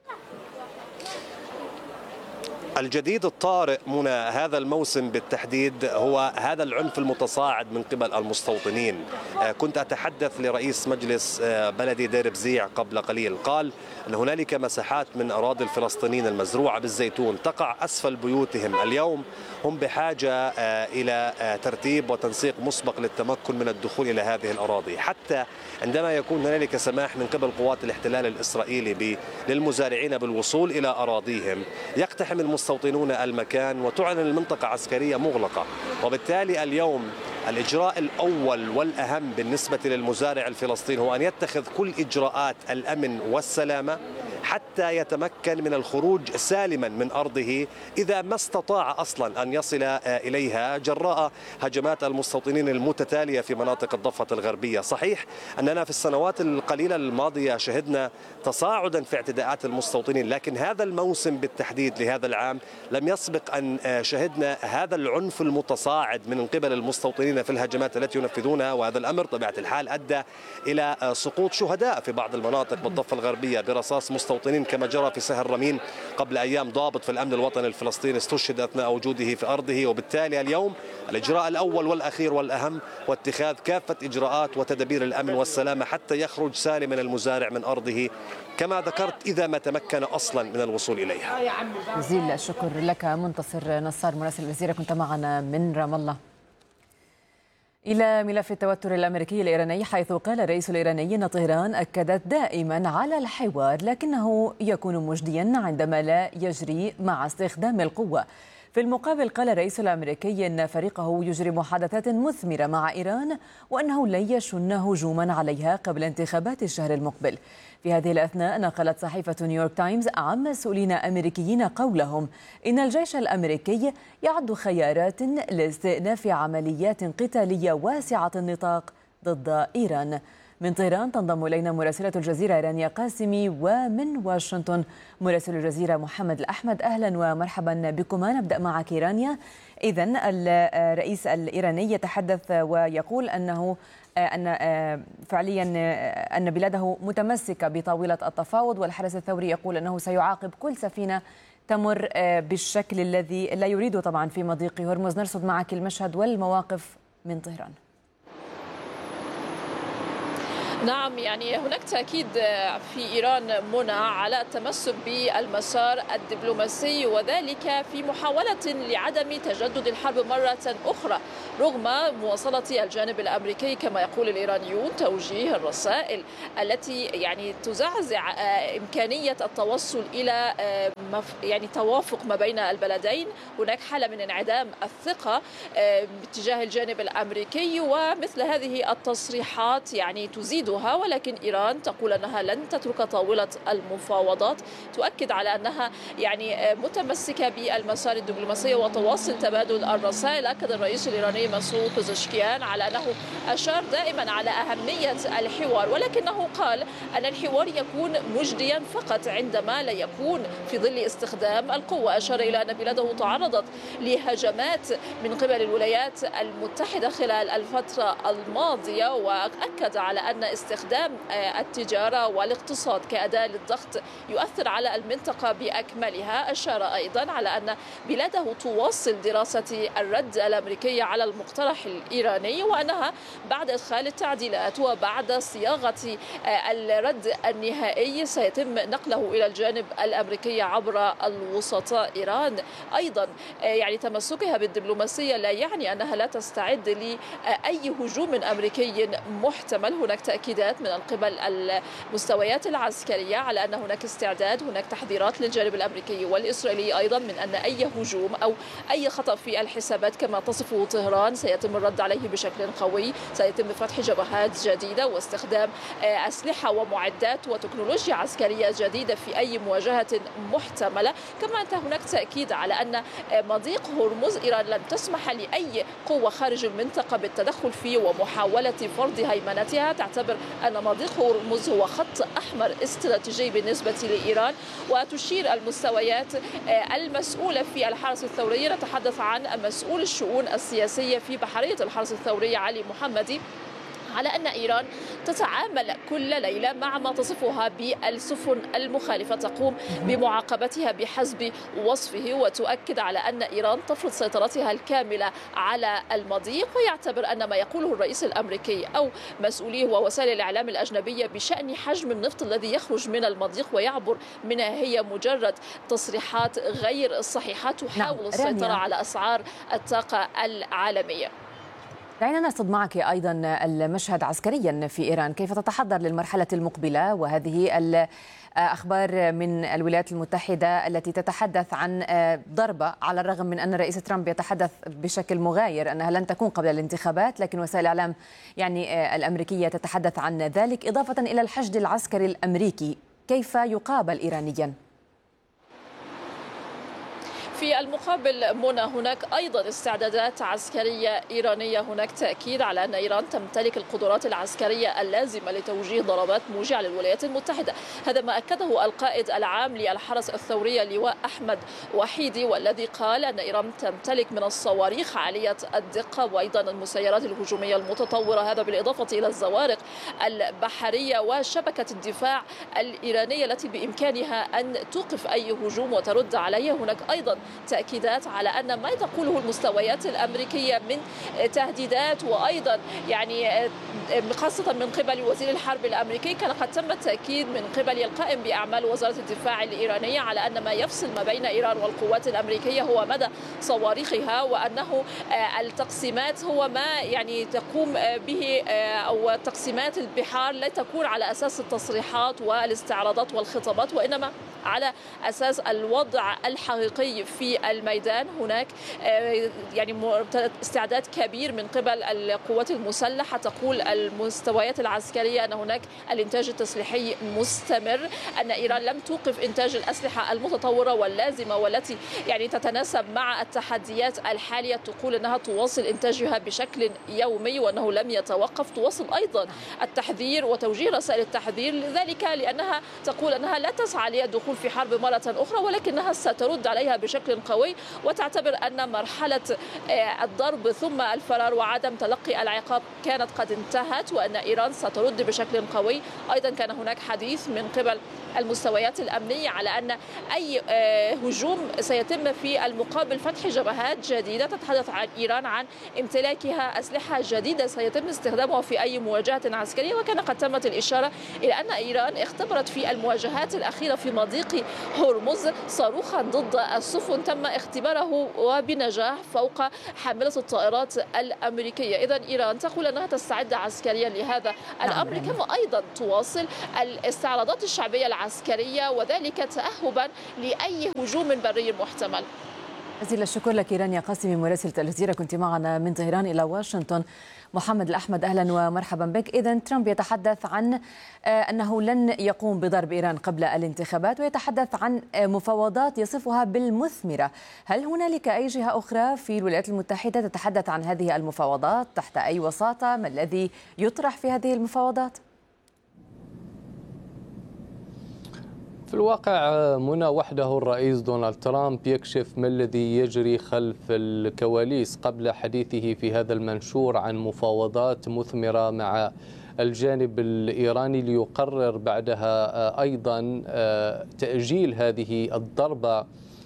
الجديد الطارئ منى هذا الموسم بالتحديد هو هذا العنف المتصاعد من قبل المستوطنين. كنت أتحدث لرئيس مجلس بلدي دير بزيع قبل قليل، قال أن هنالك مساحات من أراضي الفلسطينيين المزروعة بالزيتون تقع أسفل بيوتهم. اليوم هم بحاجة إلى ترتيب وتنسيق مسبق للتمكن من الدخول إلى هذه الأراضي، حتى عندما يكون هنالك سماح من قبل قوات الاحتلال الإسرائيلي للمزارعين بالوصول إلى أراضيهم يقتحم المستوطنون المكان وتعلن المنطقة عسكرية مغلقة. وبالتالي اليوم الإجراء الأول والأهم بالنسبة للمزارع الفلسطيني هو أن يتخذ كل إجراءات الأمن والسلامة حتى يتمكن من الخروج سالما من أرضه إذا ما استطاع أصلا أن يصل إليها جراء هجمات المستوطنين المتتالية في مناطق الضفة الغربية. صحيح أننا في السنوات القليلة الماضية شهدنا تصاعدا في اعتداءات المستوطنين، لكن هذا الموسم بالتحديد لهذا العام لم يسبق أن شهدنا هذا العنف المتصاعد من قبل المستوطنين في الهجمات التي ينفذونها، وهذا الأمر طبيعة الحال أدى إلى سقوط شهداء في بعض المناطق بالضفة الغربية برصاص مستوطنين كما جرى في سهل رامين قبل أيام. ضابط في الأمن الوطني الفلسطيني استشهد أثناء وجوده في أرضه. وبالتالي اليوم الإجراء الأول والأخير والأهم واتخاذ كافة إجراءات وتدابير الأمن والسلامة حتى يخرج سالما المزارع من أرضه كما ذكرت إذا ما تمكن أصلا من الوصول إليها. جزيل الشكر لك منتصر نصار مراسل الجزيرة، كنت معنا من رام الله. إلى ملف التوتر الأمريكي الإيراني، حيث قال الرئيس الإيراني أن طهران أكدت دائما على الحوار لكنه يكون مجديا عندما لا يجري مع استخدام القوة. في المقابل قال الرئيس الأمريكي أن فريقه يجري محادثات مثمرة مع إيران وأنه لن يشن هجوما عليها قبل انتخابات الشهر المقبل. في هذه الأثناء نقلت صحيفة نيويورك تايمز عن مسؤولين أمريكيين قولهم إن الجيش الأمريكي يعد خيارات لاستئناف عمليات قتالية واسعة النطاق ضد إيران. من طهران تنضم إلينا مراسلة الجزيرة رانيا قاسمي، ومن واشنطن مراسل الجزيرة محمد الأحمد. أهلا ومرحبا بكما. نبدأ معك رانيا. إذن الرئيس الإيراني يتحدث ويقول أن فعليا أن بلاده متمسكة بطاولة التفاوض، والحرس الثوري يقول أنه سيعاقب كل سفينة تمر بالشكل الذي لا يريده طبعا في مضيق هرمز. نرصد معك المشهد والمواقف من طهران. نعم، يعني هناك تأكيد في إيران منى على التمسك بالمسار الدبلوماسي، وذلك في محاولة لعدم تجدد الحرب مرة أخرى رغم مواصلة الجانب الأمريكي كما يقول الإيرانيون توجيه الرسائل التي يعني تزعزع إمكانية التوصل إلى يعني توافق ما بين البلدين. هناك حالة من انعدام الثقة باتجاه الجانب الأمريكي، ومثل هذه التصريحات يعني تزيد، ولكن إيران تقول أنها لن تترك طاولة المفاوضات، تؤكد على أنها يعني متمسكة بالمسار الدبلوماسي وتواصل تبادل الرسائل. أكد الرئيس الإيراني مسعود بزشكيان على أنه أشار دائما على أهمية الحوار، ولكنه قال أن الحوار يكون مجديا فقط عندما لا يكون في ظل استخدام القوة. أشار إلى أن بلاده تعرضت لهجمات من قبل الولايات المتحدة خلال الفترة الماضية، وأكد على أن استخدام التجارة والاقتصاد كأداة للضغط يؤثر على المنطقة بأكملها. أشار أيضا على أن بلاده تواصل دراسة الرد الأمريكي على المقترح الإيراني، وأنها بعد إدخال التعديلات وبعد صياغة الرد النهائي سيتم نقله إلى الجانب الأمريكي عبر الوسطاء. إيران أيضا يعني تمسكها بالدبلوماسية لا يعني أنها لا تستعد لأي هجوم أمريكي محتمل. هناك تأكيدات من قبل المستويات العسكرية على أن هناك استعداد، هناك تحذيرات للجانب الأمريكي والإسرائيلي أيضا من أن أي هجوم أو أي خطأ في الحسابات كما تصفه طهران سيتم الرد عليه بشكل قوي. سيتم فتح جبهات جديدة واستخدام أسلحة ومعدات وتكنولوجيا عسكرية جديدة في أي مواجهة محتملة. كما أنت هناك تأكيد على أن مضيق هرمز إيران لن تسمح لأي قوة خارج المنطقة بالتدخل فيه ومحاولة فرض هيمنتها. تعتبر أن مضيق هرمز هو خط أحمر استراتيجي بالنسبة لإيران. وتشير المستويات المسؤولة في الحرس الثوري، نتحدث عن مسؤول الشؤون السياسية في بحرية الحرس الثوري علي محمدي، على أن إيران تتعامل كل ليلة مع ما تصفها بالسفن المخالفة، تقوم بمعاقبتها بحسب وصفه، وتؤكد على أن إيران تفرض سيطرتها الكاملة على المضيق. ويعتبر أن ما يقوله الرئيس الأمريكي أو مسؤوليه ووسائل الإعلام الأجنبية بشأن حجم النفط الذي يخرج من المضيق ويعبر منها هي مجرد تصريحات غير صحيحة تحاول السيطرة على أسعار الطاقة العالمية. دعينا نرصد معك أيضا المشهد عسكريا في إيران، كيف تتحضر للمرحلة المقبلة، وهذه الأخبار من الولايات المتحدة التي تتحدث عن ضربة، على الرغم من أن الرئيس ترامب يتحدث بشكل مغاير أنها لن تكون قبل الانتخابات، لكن وسائل الإعلام يعني الأمريكية تتحدث عن ذلك، إضافة إلى الحشد العسكري الأمريكي. كيف يقابل إيرانيا؟ في المقابل منى هناك أيضا استعدادات عسكرية إيرانية. هناك تأكيد على أن إيران تمتلك القدرات العسكرية اللازمة لتوجيه ضربات موجعة للولايات المتحدة. هذا ما أكده القائد العام للحرس الثوري اللواء أحمد وحيدي، والذي قال أن إيران تمتلك من الصواريخ عالية الدقة وأيضا المسيرات الهجومية المتطورة، هذا بالإضافة إلى الزوارق البحرية وشبكة الدفاع الإيرانية التي بإمكانها أن توقف أي هجوم وترد عليه. هناك أيضا تأكيدات على أن ما تقوله المستويات الأمريكية من تهديدات، وأيضا يعني خاصة من قبل وزير الحرب الأمريكي كان قد تم التأكيد من قبل القائم بأعمال وزارة الدفاع الإيرانية على أن ما يفصل ما بين إيران والقوات الأمريكية هو مدى صواريخها، وأنه التقسيمات هو ما يعني تقوم به أو تقسيمات البحار لا تكون على أساس التصريحات والاستعراضات والخطابات، وإنما على أساس الوضع الحقيقي في الميدان. هناك يعني استعداد كبير من قبل القوات المسلحة، تقول المستويات العسكرية أن هناك الإنتاج التسليحي مستمر، أن إيران لم توقف إنتاج الأسلحة المتطورة واللازمة والتي يعني تتناسب مع التحديات الحالية، تقول أنها تواصل إنتاجها بشكل يومي وأنه لم يتوقف. تواصل أيضا التحذير وتوجيه رسائل التحذير، لذلك لأنها تقول أنها لا تسعى للدخول في حرب مرة أخرى، ولكنها سترد عليها بشكل قوي، وتعتبر أن مرحلة الضرب ثم الفرار وعدم تلقي العقاب كانت قد انتهت، وأن إيران سترد بشكل قوي. أيضا كان هناك حديث من قبل المستويات الأمنية على أن أي هجوم سيتم في المقابل فتح جبهات جديدة. تتحدث عن إيران عن امتلاكها أسلحة جديدة سيتم استخدامها في أي مواجهة عسكرية، وكان قد تمت الإشارة إلى أن إيران اختبرت في المواجهات الأخيرة في مضيق هرمز صاروخا ضد السفن تم اختباره وبنجاح فوق حاملة الطائرات الأمريكية. إذن إيران تقول أنها تستعد عسكريا لهذا الأمر، كما أيضا تواصل الاستعراضات الشعبية العسكرية، وذلك تأهبا لأي هجوم بري محتمل. جزيل الشكر لك رانيا قاسمي مراسلة الجزيرة، كنت معنا من طهران إلى واشنطن. محمد الأحمد أهلا ومرحبا بك. إذن ترامب يتحدث عن أنه لن يقوم بضرب إيران قبل الانتخابات، ويتحدث عن مفاوضات يصفها بالمثمرة. هل هنالك أي جهة أخرى في الولايات المتحدة تتحدث عن هذه المفاوضات؟ تحت أي وساطة؟ ما الذي يطرح في هذه المفاوضات؟ في الواقع منى، وحده الرئيس دونالد ترامب يكشف ما الذي يجري خلف الكواليس قبل حديثه في هذا المنشور عن مفاوضات مثمرة مع الجانب الإيراني ليقرر بعدها أيضا تأجيل هذه الضربة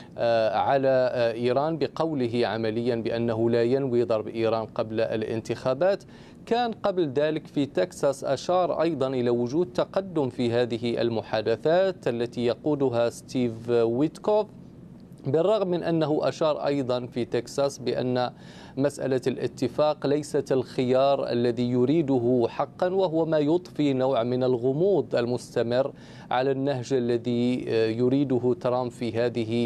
على إيران، بقوله عمليا بأنه لا ينوي ضرب إيران قبل الانتخابات. كان قبل ذلك في تكساس أشار أيضا إلى وجود تقدم في هذه المحادثات التي يقودها ستيف ويتكوف، بالرغم من أنه أشار أيضا في تكساس بأن مسألة الاتفاق ليست الخيار الذي يريده حقا، وهو ما يضفي نوع من الغموض المستمر على النهج الذي يريده ترامب في هذه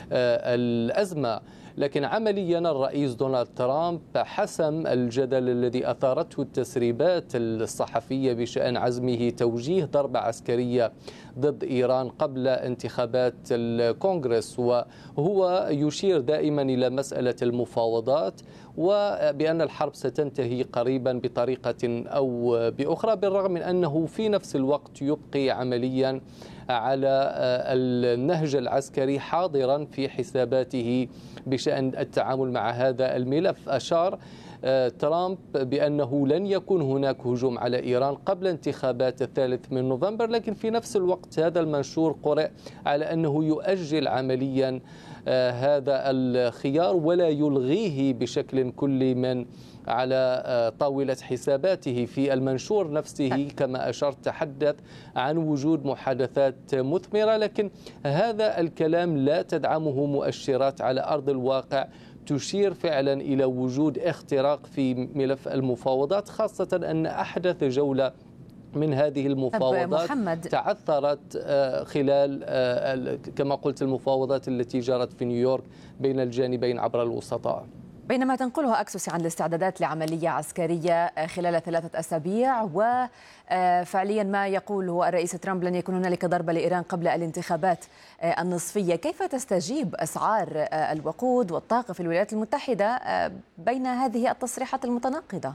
الأزمة. لكن عمليا الرئيس دونالد ترامب حسم الجدل الذي أثارته التسريبات الصحفية بشأن عزمه توجيه ضربة عسكرية ضد إيران قبل انتخابات الكونغرس، وهو يشير دائما إلى مسألة المفاوضات وبأن الحرب ستنتهي قريبا بطريقة أو بأخرى، بالرغم من أنه في نفس الوقت يبقي عمليا على النهج العسكري حاضرا في حساباته بشأن التعامل مع هذا الملف. أشار ترامب بأنه لن يكون هناك هجوم على إيران قبل انتخابات 3 نوفمبر، لكن في نفس الوقت هذا المنشور قرأ على أنه يؤجل عمليا هذا الخيار ولا يلغيه بشكل كلي من على طاولة حساباته. في المنشور نفسه كما أشرت تحدث عن وجود محادثات مثمرة، لكن هذا الكلام لا تدعمه مؤشرات على أرض الواقع تشير فعلا إلى وجود اختراق في ملف المفاوضات، خاصة أن أحدث جولة من هذه المفاوضات تعثرت خلال كما قلت المفاوضات التي جرت في نيويورك بين الجانبين عبر الوسطاء. بينما تنقلها أكسوس عن الاستعدادات لعملية عسكرية خلال 3 أسابيع، وفعليا ما يقوله الرئيس ترامب لن يكون هنالك ضربة لإيران قبل الانتخابات النصفية. كيف تستجيب أسعار الوقود والطاقة في الولايات المتحدة بين هذه التصريحات المتناقضة؟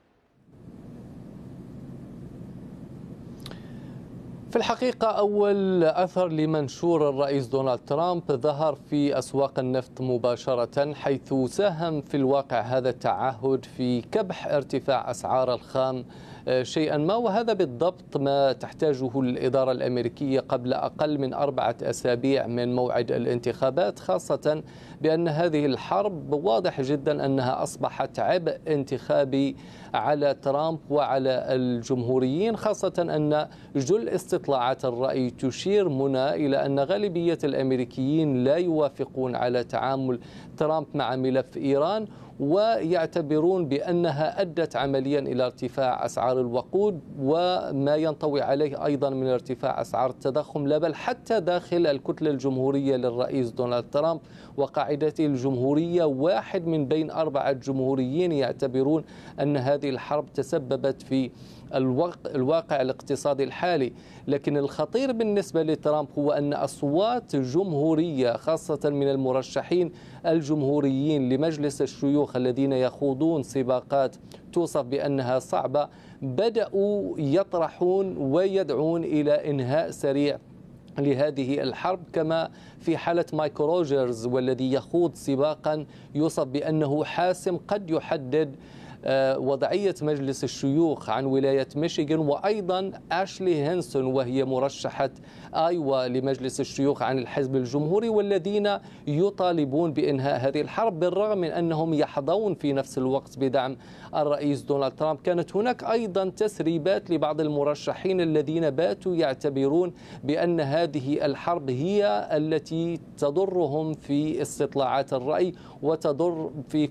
في الحقيقة أول أثر لمنشور الرئيس دونالد ترامب ظهر في أسواق النفط مباشرة، حيث ساهم في الواقع هذا التعهد في كبح ارتفاع أسعار الخام شيئا ما، وهذا بالضبط ما تحتاجه الإدارة الأمريكية قبل أقل من 4 أسابيع من موعد الانتخابات، خاصة بأن هذه الحرب واضح جدا أنها أصبحت عبء انتخابي على ترامب وعلى الجمهوريين، خاصة أن جل استطلاعات الرأي تشير منى إلى أن غالبية الأمريكيين لا يوافقون على تعامل ترامب مع ملف إيران، ويعتبرون بأنها أدت عمليا إلى ارتفاع أسعار الوقود وما ينطوي عليه أيضا من ارتفاع أسعار التضخم، لا بل حتى داخل الكتلة الجمهورية للرئيس دونالد ترامب وقاعدته الجمهورية. واحد من بين 4 جمهوريين يعتبرون أن هذه الحرب تسببت في الواقع الاقتصادي الحالي. لكن الخطير بالنسبة لترامب هو أن أصوات جمهورية خاصة من المرشحين الجمهوريين لمجلس الشيوخ الذين يخوضون سباقات توصف بأنها صعبة بدأوا يطرحون ويدعون إلى إنهاء سريع لهذه الحرب، كما في حالة مايكل روجرز والذي يخوض سباقا يوصف بأنه حاسم قد يحدد وضعية مجلس الشيوخ عن ولاية ميشيغان، وأيضا أشلي هينسون وهي مرشحة آيوا لمجلس الشيوخ عن الحزب الجمهوري، والذين يطالبون بإنهاء هذه الحرب بالرغم من أنهم يحظون في نفس الوقت بدعم الرئيس دونالد ترامب. كانت هناك أيضا تسريبات لبعض المرشحين الذين باتوا يعتبرون بأن هذه الحرب هي التي تضرهم في استطلاعات الرأي وتضر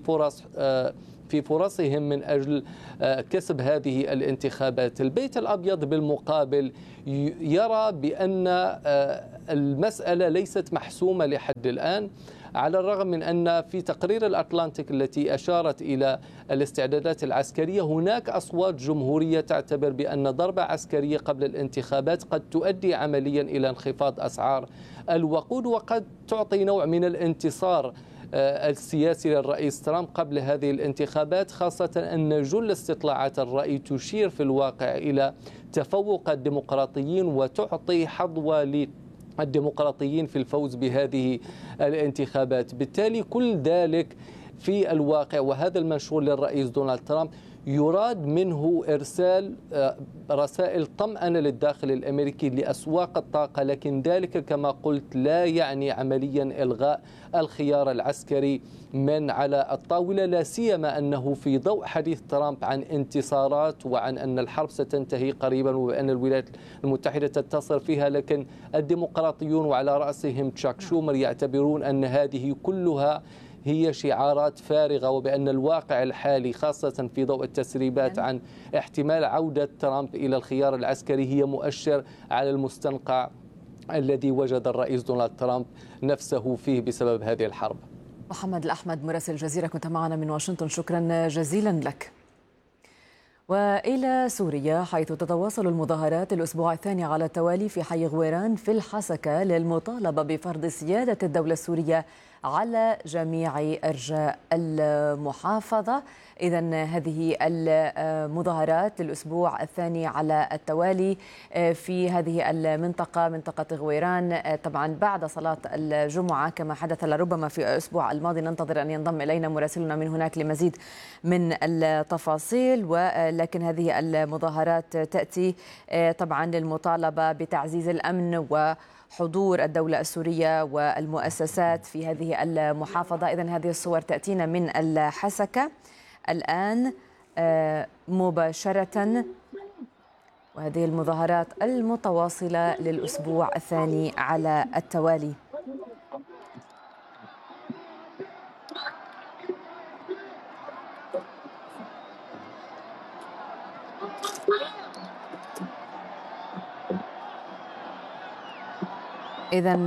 في فرصهم من أجل كسب هذه الانتخابات. البيت الأبيض بالمقابل يرى بأن المسألة ليست محسومة لحد الآن، على الرغم من أن في تقرير الأتلانتيك التي أشارت إلى الاستعدادات العسكرية هناك أصوات جمهورية تعتبر بأن ضربة عسكرية قبل الانتخابات قد تؤدي عمليا إلى انخفاض أسعار الوقود وقد تعطي نوع من الانتصار السياسي للرئيس ترامب قبل هذه الانتخابات، خاصة أن جل استطلاعات الرأي تشير في الواقع إلى تفوق الديمقراطيين وتعطي حظوة للديمقراطيين في الفوز بهذه الانتخابات. بالتالي كل ذلك في الواقع وهذا المنشور للرئيس دونالد ترامب يراد منه إرسال رسائل طمأنة للداخل الأمريكي لأسواق الطاقة، لكن ذلك كما قلت لا يعني عمليا إلغاء الخيار العسكري من على الطاولة، لا سيما أنه في ضوء حديث ترامب عن انتصارات وعن أن الحرب ستنتهي قريبا وأن الولايات المتحدة تتصل فيها، لكن الديمقراطيون وعلى رأسهم تشاك شومر يعتبرون أن هذه كلها هي شعارات فارغة، وبأن الواقع الحالي خاصة في ضوء التسريبات عن احتمال عودة ترامب إلى الخيار العسكري هي مؤشر على المستنقع الذي وجد الرئيس دونالد ترامب نفسه فيه بسبب هذه الحرب. محمد الأحمد مراسل الجزيرة كنت معنا من واشنطن، شكرا جزيلا لك. وإلى سوريا، حيث تتواصل المظاهرات الأسبوع الثاني على التوالي في حي غويران في الحسكة للمطالبة بفرض سيادة الدولة السورية على جميع أرجاء المحافظة. إذن هذه المظاهرات الأسبوع الثاني على التوالي في هذه المنطقة، منطقة غويران، طبعا بعد صلاة الجمعة كما حدث لربما في الأسبوع الماضي. ننتظر أن ينضم إلينا مراسلنا من هناك لمزيد من التفاصيل. ولكن هذه المظاهرات تأتي طبعا للمطالبة بتعزيز الأمن وحضور الدولة السورية والمؤسسات في هذه المحافظة. إذن هذه الصور تأتينا من الحسكة الآن مباشرة، وهذه المظاهرات المتواصلة للأسبوع الثاني على التوالي. إذن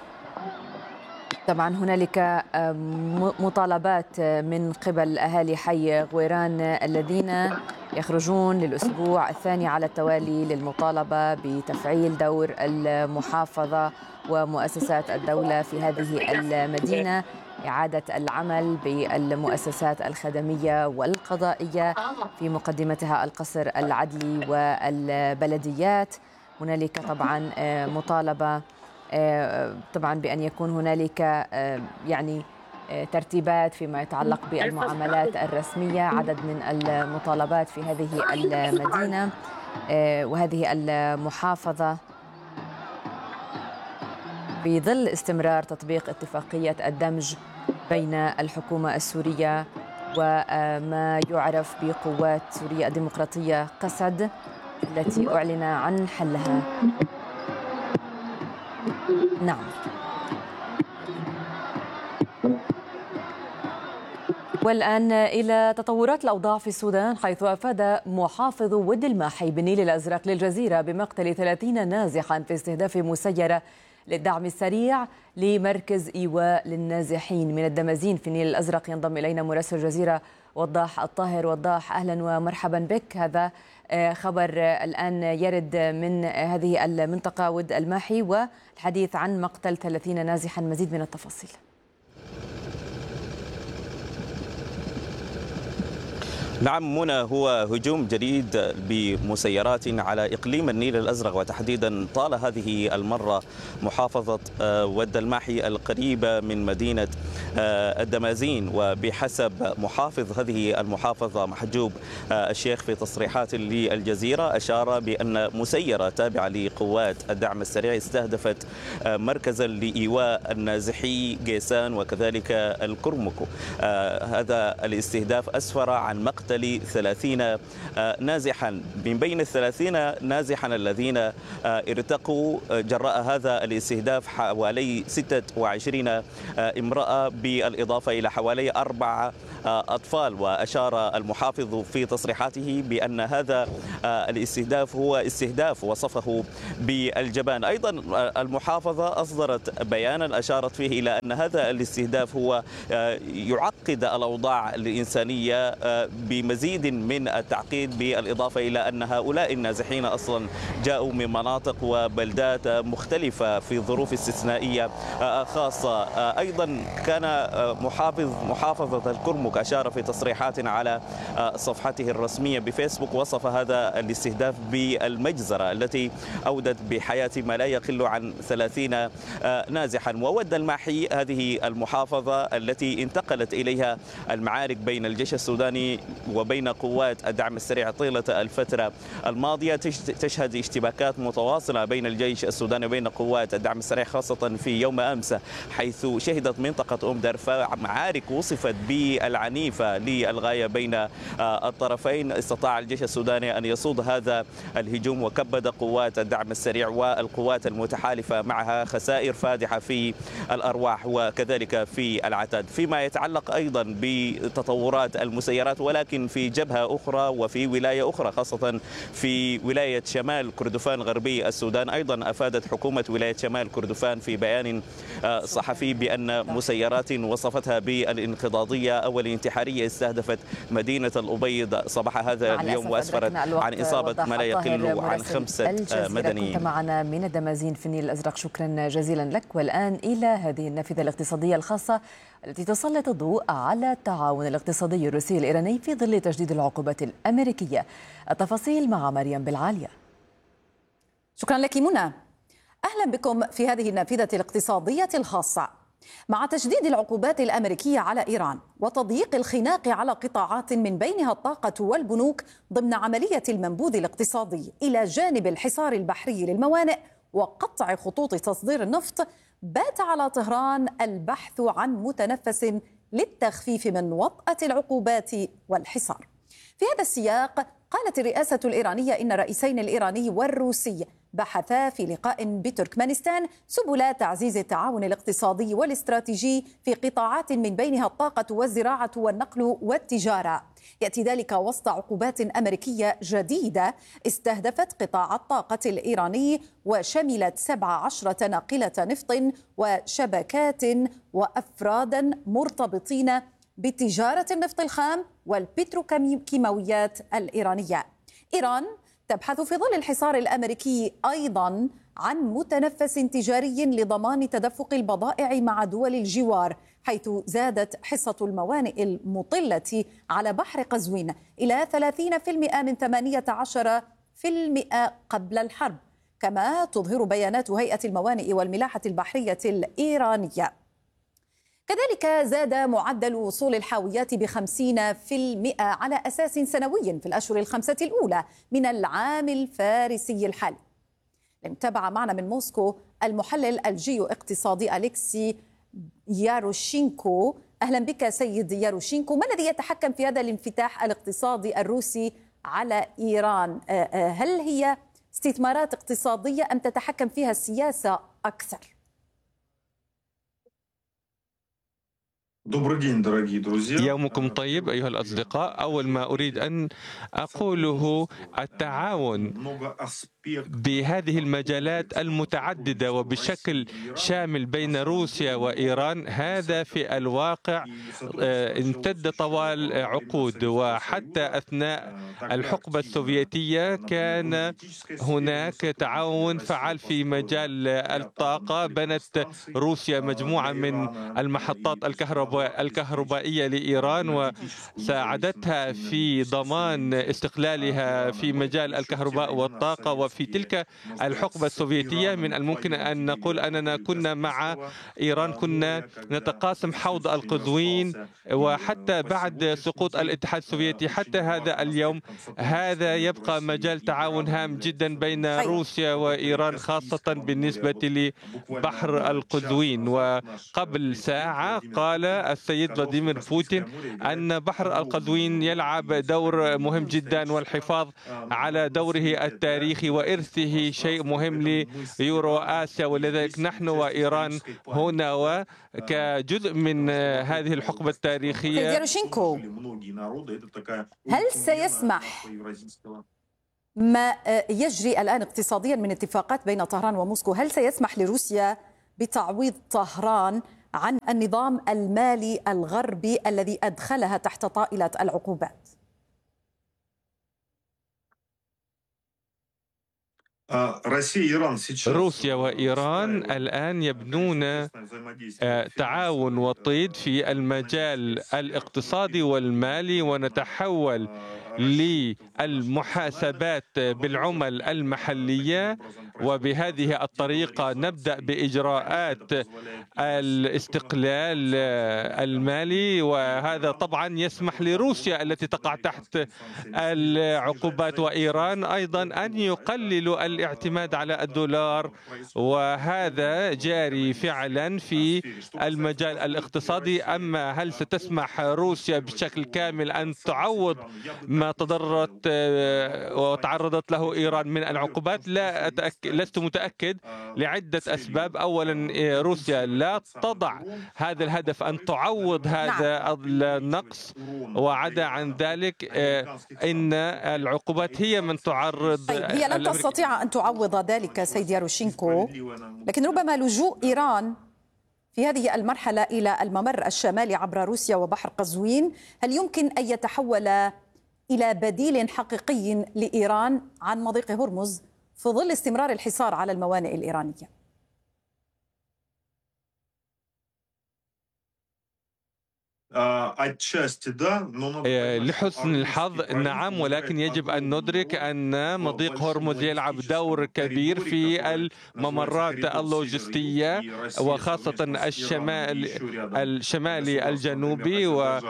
طبعا هنالك مطالبات من قبل أهالي حي غويران الذين يخرجون للأسبوع الثاني على التوالي للمطالبة بتفعيل دور المحافظة ومؤسسات الدولة في هذه المدينة، إعادة العمل بالمؤسسات الخدمية والقضائية في مقدمتها القصر العدلي والبلديات. هنالك طبعا مطالبة طبعا بأن يكون هنالك يعني ترتيبات فيما يتعلق بالمعاملات الرسمية، عدد من المطالبات في هذه المدينة وهذه المحافظة بظل استمرار تطبيق اتفاقية الدمج بين الحكومة السورية وما يعرف بقوات سوريا الديمقراطية قسد التي أعلن عن حلها. نعم. والآن إلى تطورات الأوضاع في السودان، حيث أفاد محافظ ود الماحي بالنيل الأزرق للجزيرة بمقتل 30 نازحا في استهداف مسيرة للدعم السريع لمركز إيواء للنازحين من الدمازين في النيل الأزرق. ينضم إلينا مراسل الجزيرة وضاح الطاهر. وضاح، أهلا ومرحبا بك. هذا خبر الآن يرد من هذه المنطقة ود الماحي، والحديث عن مقتل 30 نازحا. مزيد من التفاصيل. نعم منى، هو هجوم جديد بمسيرات على إقليم النيل الأزرق، وتحديدا طال هذه المرة محافظة ود الماحي القريبة من مدينة الدمازين. وبحسب محافظ هذه المحافظة محجوب الشيخ في تصريحات للجزيرة أشار بأن مسيرة تابعة لقوات الدعم السريع استهدفت مركزا لإيواء النازحي قيسان وكذلك الكرمكو. هذا الاستهداف أسفر عن مقتل 30 نازحا. من بين 30 نازحا الذين ارتقوا جراء هذا الاستهداف حوالي 26 امرأة، بالإضافة إلى حوالي 4 أطفال. وأشار المحافظ في تصريحاته بأن هذا الاستهداف هو استهداف وصفه بالجبان. أيضا المحافظة أصدرت بيانا أشارت فيه إلى أن هذا الاستهداف هو يعقد الأوضاع الإنسانية بمزيد من التعقيد، بالإضافة إلى أن هؤلاء النازحين أصلا جاءوا من مناطق وبلدات مختلفة في ظروف استثنائية خاصة. أيضا كان محافظة الكرمك أشار في تصريحات على صفحته الرسمية بفيسبوك، وصف هذا الاستهداف بالمجزرة التي أودت بحياة ما لا يقل عن 30 نازحا. وود الماحي هذه المحافظة التي انتقلت إليها المعارك بين الجيش السوداني وبين قوات الدعم السريع طيلة الفترة الماضية، تشهد اشتباكات متواصلة بين الجيش السوداني وبين قوات الدعم السريع، خاصة في يوم أمس حيث شهدت منطقة أم درفا معارك وصفت بالعنيفة للغاية بين الطرفين. استطاع الجيش السوداني أن يصود هذا الهجوم، وكبد قوات الدعم السريع والقوات المتحالفة معها خسائر فادحة في الأرواح وكذلك في العتاد. فيما يتعلق أيضا بتطورات المسيرات ولكن في جبهة أخرى وفي ولاية أخرى، خاصة في ولاية شمال كردفان غربي السودان، أيضا أفادت حكومة ولاية شمال كردفان في بيان صحفي بأن مسيرات وصفتها بالانقضاضية أو الانتحارية استهدفت مدينة الأبيض صباح هذا اليوم، وأسفرت عن إصابة ما لا يقل عن 5 مدنيين. كنت معنا من الدمازين في النيل الأزرق، شكرا جزيلا لك. والآن إلى هذه النافذة الاقتصادية الخاصة التي تسلط الضوء على التعاون الاقتصادي الروسي الإيراني في ظل تجديد العقوبات الأمريكية. التفاصيل مع مريم بالعالية. شكرا لك منى. أهلا بكم في هذه النافذة الاقتصادية الخاصة. مع تجديد العقوبات الأمريكية على إيران وتضييق الخناق على قطاعات من بينها الطاقة والبنوك ضمن عملية المنبوذ الاقتصادي، إلى جانب الحصار البحري للموانئ وقطع خطوط تصدير النفط، بات على طهران البحث عن متنفس للتخفيف من وطأة العقوبات والحصار. في هذا السياق قالت الرئاسة الإيرانية إن الرئيسين الإيراني والروسي بحثا في لقاء بتركمانستان سبل تعزيز التعاون الاقتصادي والاستراتيجي في قطاعات من بينها الطاقة والزراعة والنقل والتجارة. يأتي ذلك وسط عقوبات أمريكية جديدة استهدفت قطاع الطاقة الإيراني وشملت 17 ناقلة نفط وشبكات وأفرادا مرتبطين بتجارة النفط الخام والبتروكيماويات الإيرانية. إيران تبحث في ظل الحصار الأمريكي أيضا عن متنفس تجاري لضمان تدفق البضائع مع دول الجوار، حيث زادت حصة الموانئ المطلة على بحر قزوين إلى 30% من 18% قبل الحرب، كما تظهر بيانات هيئة الموانئ والملاحة البحرية الإيرانية. كذلك زاد معدل وصول الحاويات ب50% على أساس سنوي في الأشهر ال5 الأولى من العام الفارسي الحالي. متابعة معنا من موسكو المحلل الجيو اقتصادي أليكسي ياروشينكو. أهلا بك سيد ياروشينكو. ما الذي يتحكم في هذا الانفتاح الاقتصادي الروسي على إيران؟ هل هي استثمارات اقتصادية أم تتحكم فيها السياسة أكثر؟ يومكم طيب أيها الأصدقاء. أول ما أريد أن أقوله التعاون بهذه المجالات المتعددة وبشكل شامل بين روسيا وإيران هذا في الواقع امتد طوال عقود، وحتى أثناء الحقبة السوفيتية كان هناك تعاون فعال في مجال الطاقة. بنت روسيا مجموعة من المحطات الكهربائية لإيران وساعدتها في ضمان استقلالها في مجال الكهرباء والطاقة. وفي تلك الحقبة السوفيتية من الممكن أن نقول أننا كنا مع إيران، كنا نتقاسم حوض القزوين، وحتى بعد سقوط الاتحاد السوفيتي حتى هذا اليوم هذا يبقى مجال تعاون هام جدا بين روسيا وإيران، خاصة بالنسبة لبحر القزوين. وقبل ساعة قال السيد فلاديمير بوتين أن بحر القزوين يلعب دور مهم جدا، والحفاظ على دوره التاريخي وإرثه شيء مهم ليورو آسيا. ولذلك نحن وإيران هنا وكجزء من هذه الحقبة التاريخية. ياروشينكو، هل سيسمح ما يجري الآن اقتصاديا من اتفاقات بين طهران وموسكو، هل سيسمح لروسيا بتعويض طهران عن النظام المالي الغربي الذي أدخلها تحت طائلة العقوبات؟ روسيا وإيران الآن يبنون تعاون وطيد في المجال الاقتصادي والمالي، ونتحول للمحاسبات بالعمل المحلية، وبهذه الطريقة نبدأ بإجراءات الاستقلال المالي. وهذا طبعا يسمح لروسيا التي تقع تحت العقوبات وإيران أيضا أن يقللوا الاعتماد على الدولار، وهذا جاري فعلا في المجال الاقتصادي. أما هل ستسمح روسيا بشكل كامل أن تعوض ما تضررت وتعرضت له إيران من العقوبات؟ لست متأكد لعدة أسباب. أولا، روسيا لا تضع هذا الهدف أن تعوض هذا النقص، وعدا عن ذلك إن العقوبات هي من تعرض. هي لن تستطيع أن تعوض ذلك سيد ياروشينكو، لكن ربما لجوء إيران في هذه المرحلة إلى الممر الشمالي عبر روسيا وبحر قزوين هل يمكن أن يتحول إلى بديل حقيقي لإيران عن مضيق هرمز في ظل استمرار الحصار على الموانئ الإيرانية؟ لحسن الحظ نعم، ولكن يجب أن ندرك أن مضيق هرمز يلعب دور كبير في الممرات اللوجستية، وخاصة الشمالي الجنوبي.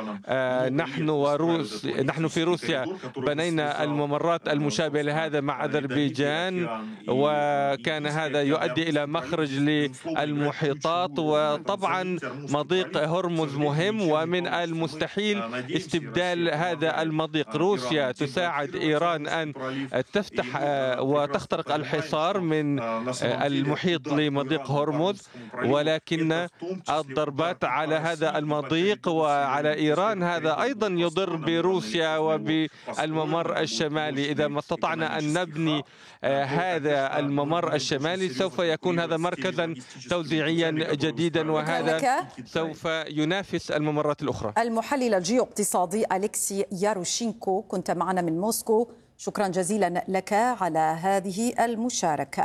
ونحن في روسيا بنينا الممرات المشابهة لهذا مع أذربيجان، وكان هذا يؤدي إلى مخرج للمحيطات. وطبعا مضيق هرمز مهم، ومن المستحيل استبدال هذا المضيق. روسيا تساعد إيران أن تفتح وتخترق الحصار من المحيط لمضيق هرمز، ولكن الضربات على هذا المضيق وعلى إيران هذا أيضا يضر بروسيا وبالممر الشمالي. إذا ما استطعنا أن نبني هذا الممر الشمالي سوف يكون هذا مركزا توزيعيا جديدا، وهذا سوف ينافس الممرات الأخرى. المحلل الجيو-اقتصادي أليكسي ياروشينكو، كنت معنا من موسكو، شكرا جزيلا لك على هذه المشاركة.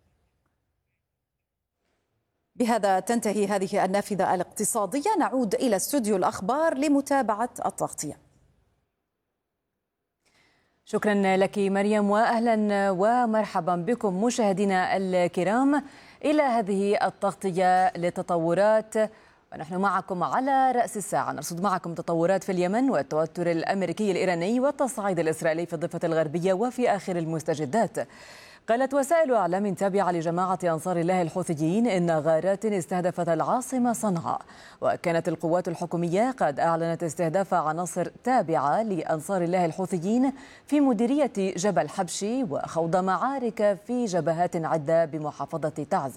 بهذا تنتهي هذه النافذة الاقتصادية. نعود إلى استوديو الأخبار لمتابعة التغطية. شكرا لك مريم، وأهلا ومرحبا بكم مشاهدينا الكرام إلى هذه التغطية للتطورات، ونحن معكم على رأس الساعة. نرصد معكم تطورات في اليمن والتوتر الأمريكي الإيراني والتصعيد الإسرائيلي في الضفة الغربية وفي آخر المستجدات. قالت وسائل إعلام تابعة لجماعة أنصار الله الحوثيين إن غارات استهدفت العاصمة صنعاء، وكانت القوات الحكومية قد أعلنت استهداف عناصر تابعة لأنصار الله الحوثيين في مديرية جبل حبشي وخوض معارك في جبهات عدة بمحافظة تعز.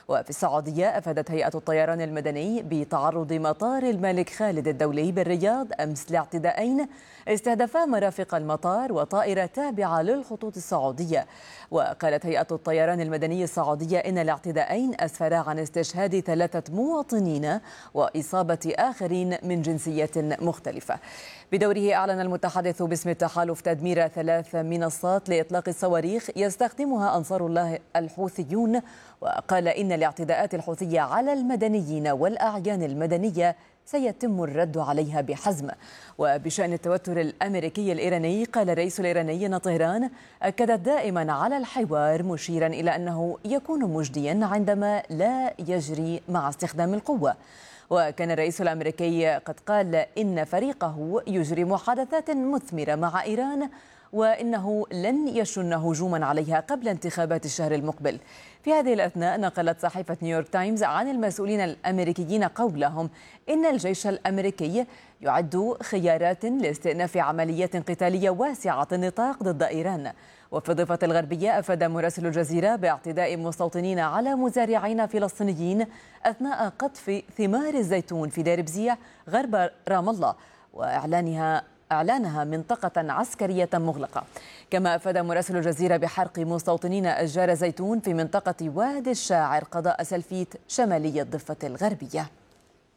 وفي السعودية أفادت هيئة الطيران المدني بتعرض مطار الملك خالد الدولي بالرياض أمس لاعتداءين استهدفا مرافق المطار وطائرة تابعة للخطوط السعودية. وقالت هيئة الطيران المدني السعودية إن الاعتداءين أسفرا عن استشهاد 3 مواطنين وإصابة آخرين من جنسية مختلفة. بدوره أعلن المتحدث باسم التحالف تدمير 3 منصات لإطلاق الصواريخ يستخدمها أنصار الله الحوثيون، وقال إن الاعتداءات الحوثية على المدنيين والأعيان المدنية سيتم الرد عليها بحزم. وبشأن التوتر الأمريكي الإيراني، قال الرئيس الإيراني أن طهران أكدت دائما على الحوار، مشيرا إلى أنه يكون مجديا عندما لا يجري مع استخدام القوة. وكان الرئيس الأمريكي قد قال إن فريقه يجري محادثات مثمرة مع إيران، وإنه لن يشن هجوما عليها قبل انتخابات الشهر المقبل. في هذه الأثناء نقلت صحيفة نيويورك تايمز عن المسؤولين الأمريكيين قولهم إن الجيش الأمريكي يعد خيارات لاستئناف عمليات قتالية واسعة النطاق ضد إيران. وفي الضفة الغربية أفاد مراسل الجزيرة باعتداء مستوطنين على مزارعين فلسطينيين أثناء قطف ثمار الزيتون في دير بزيع غرب رام الله، وإعلانها منطقة عسكرية مغلقة. كما أفاد مراسل الجزيرة بحرق مستوطنين أشجار زيتون في منطقة وادي الشاعر قضاء سلفيت شمالي الضفة الغربية.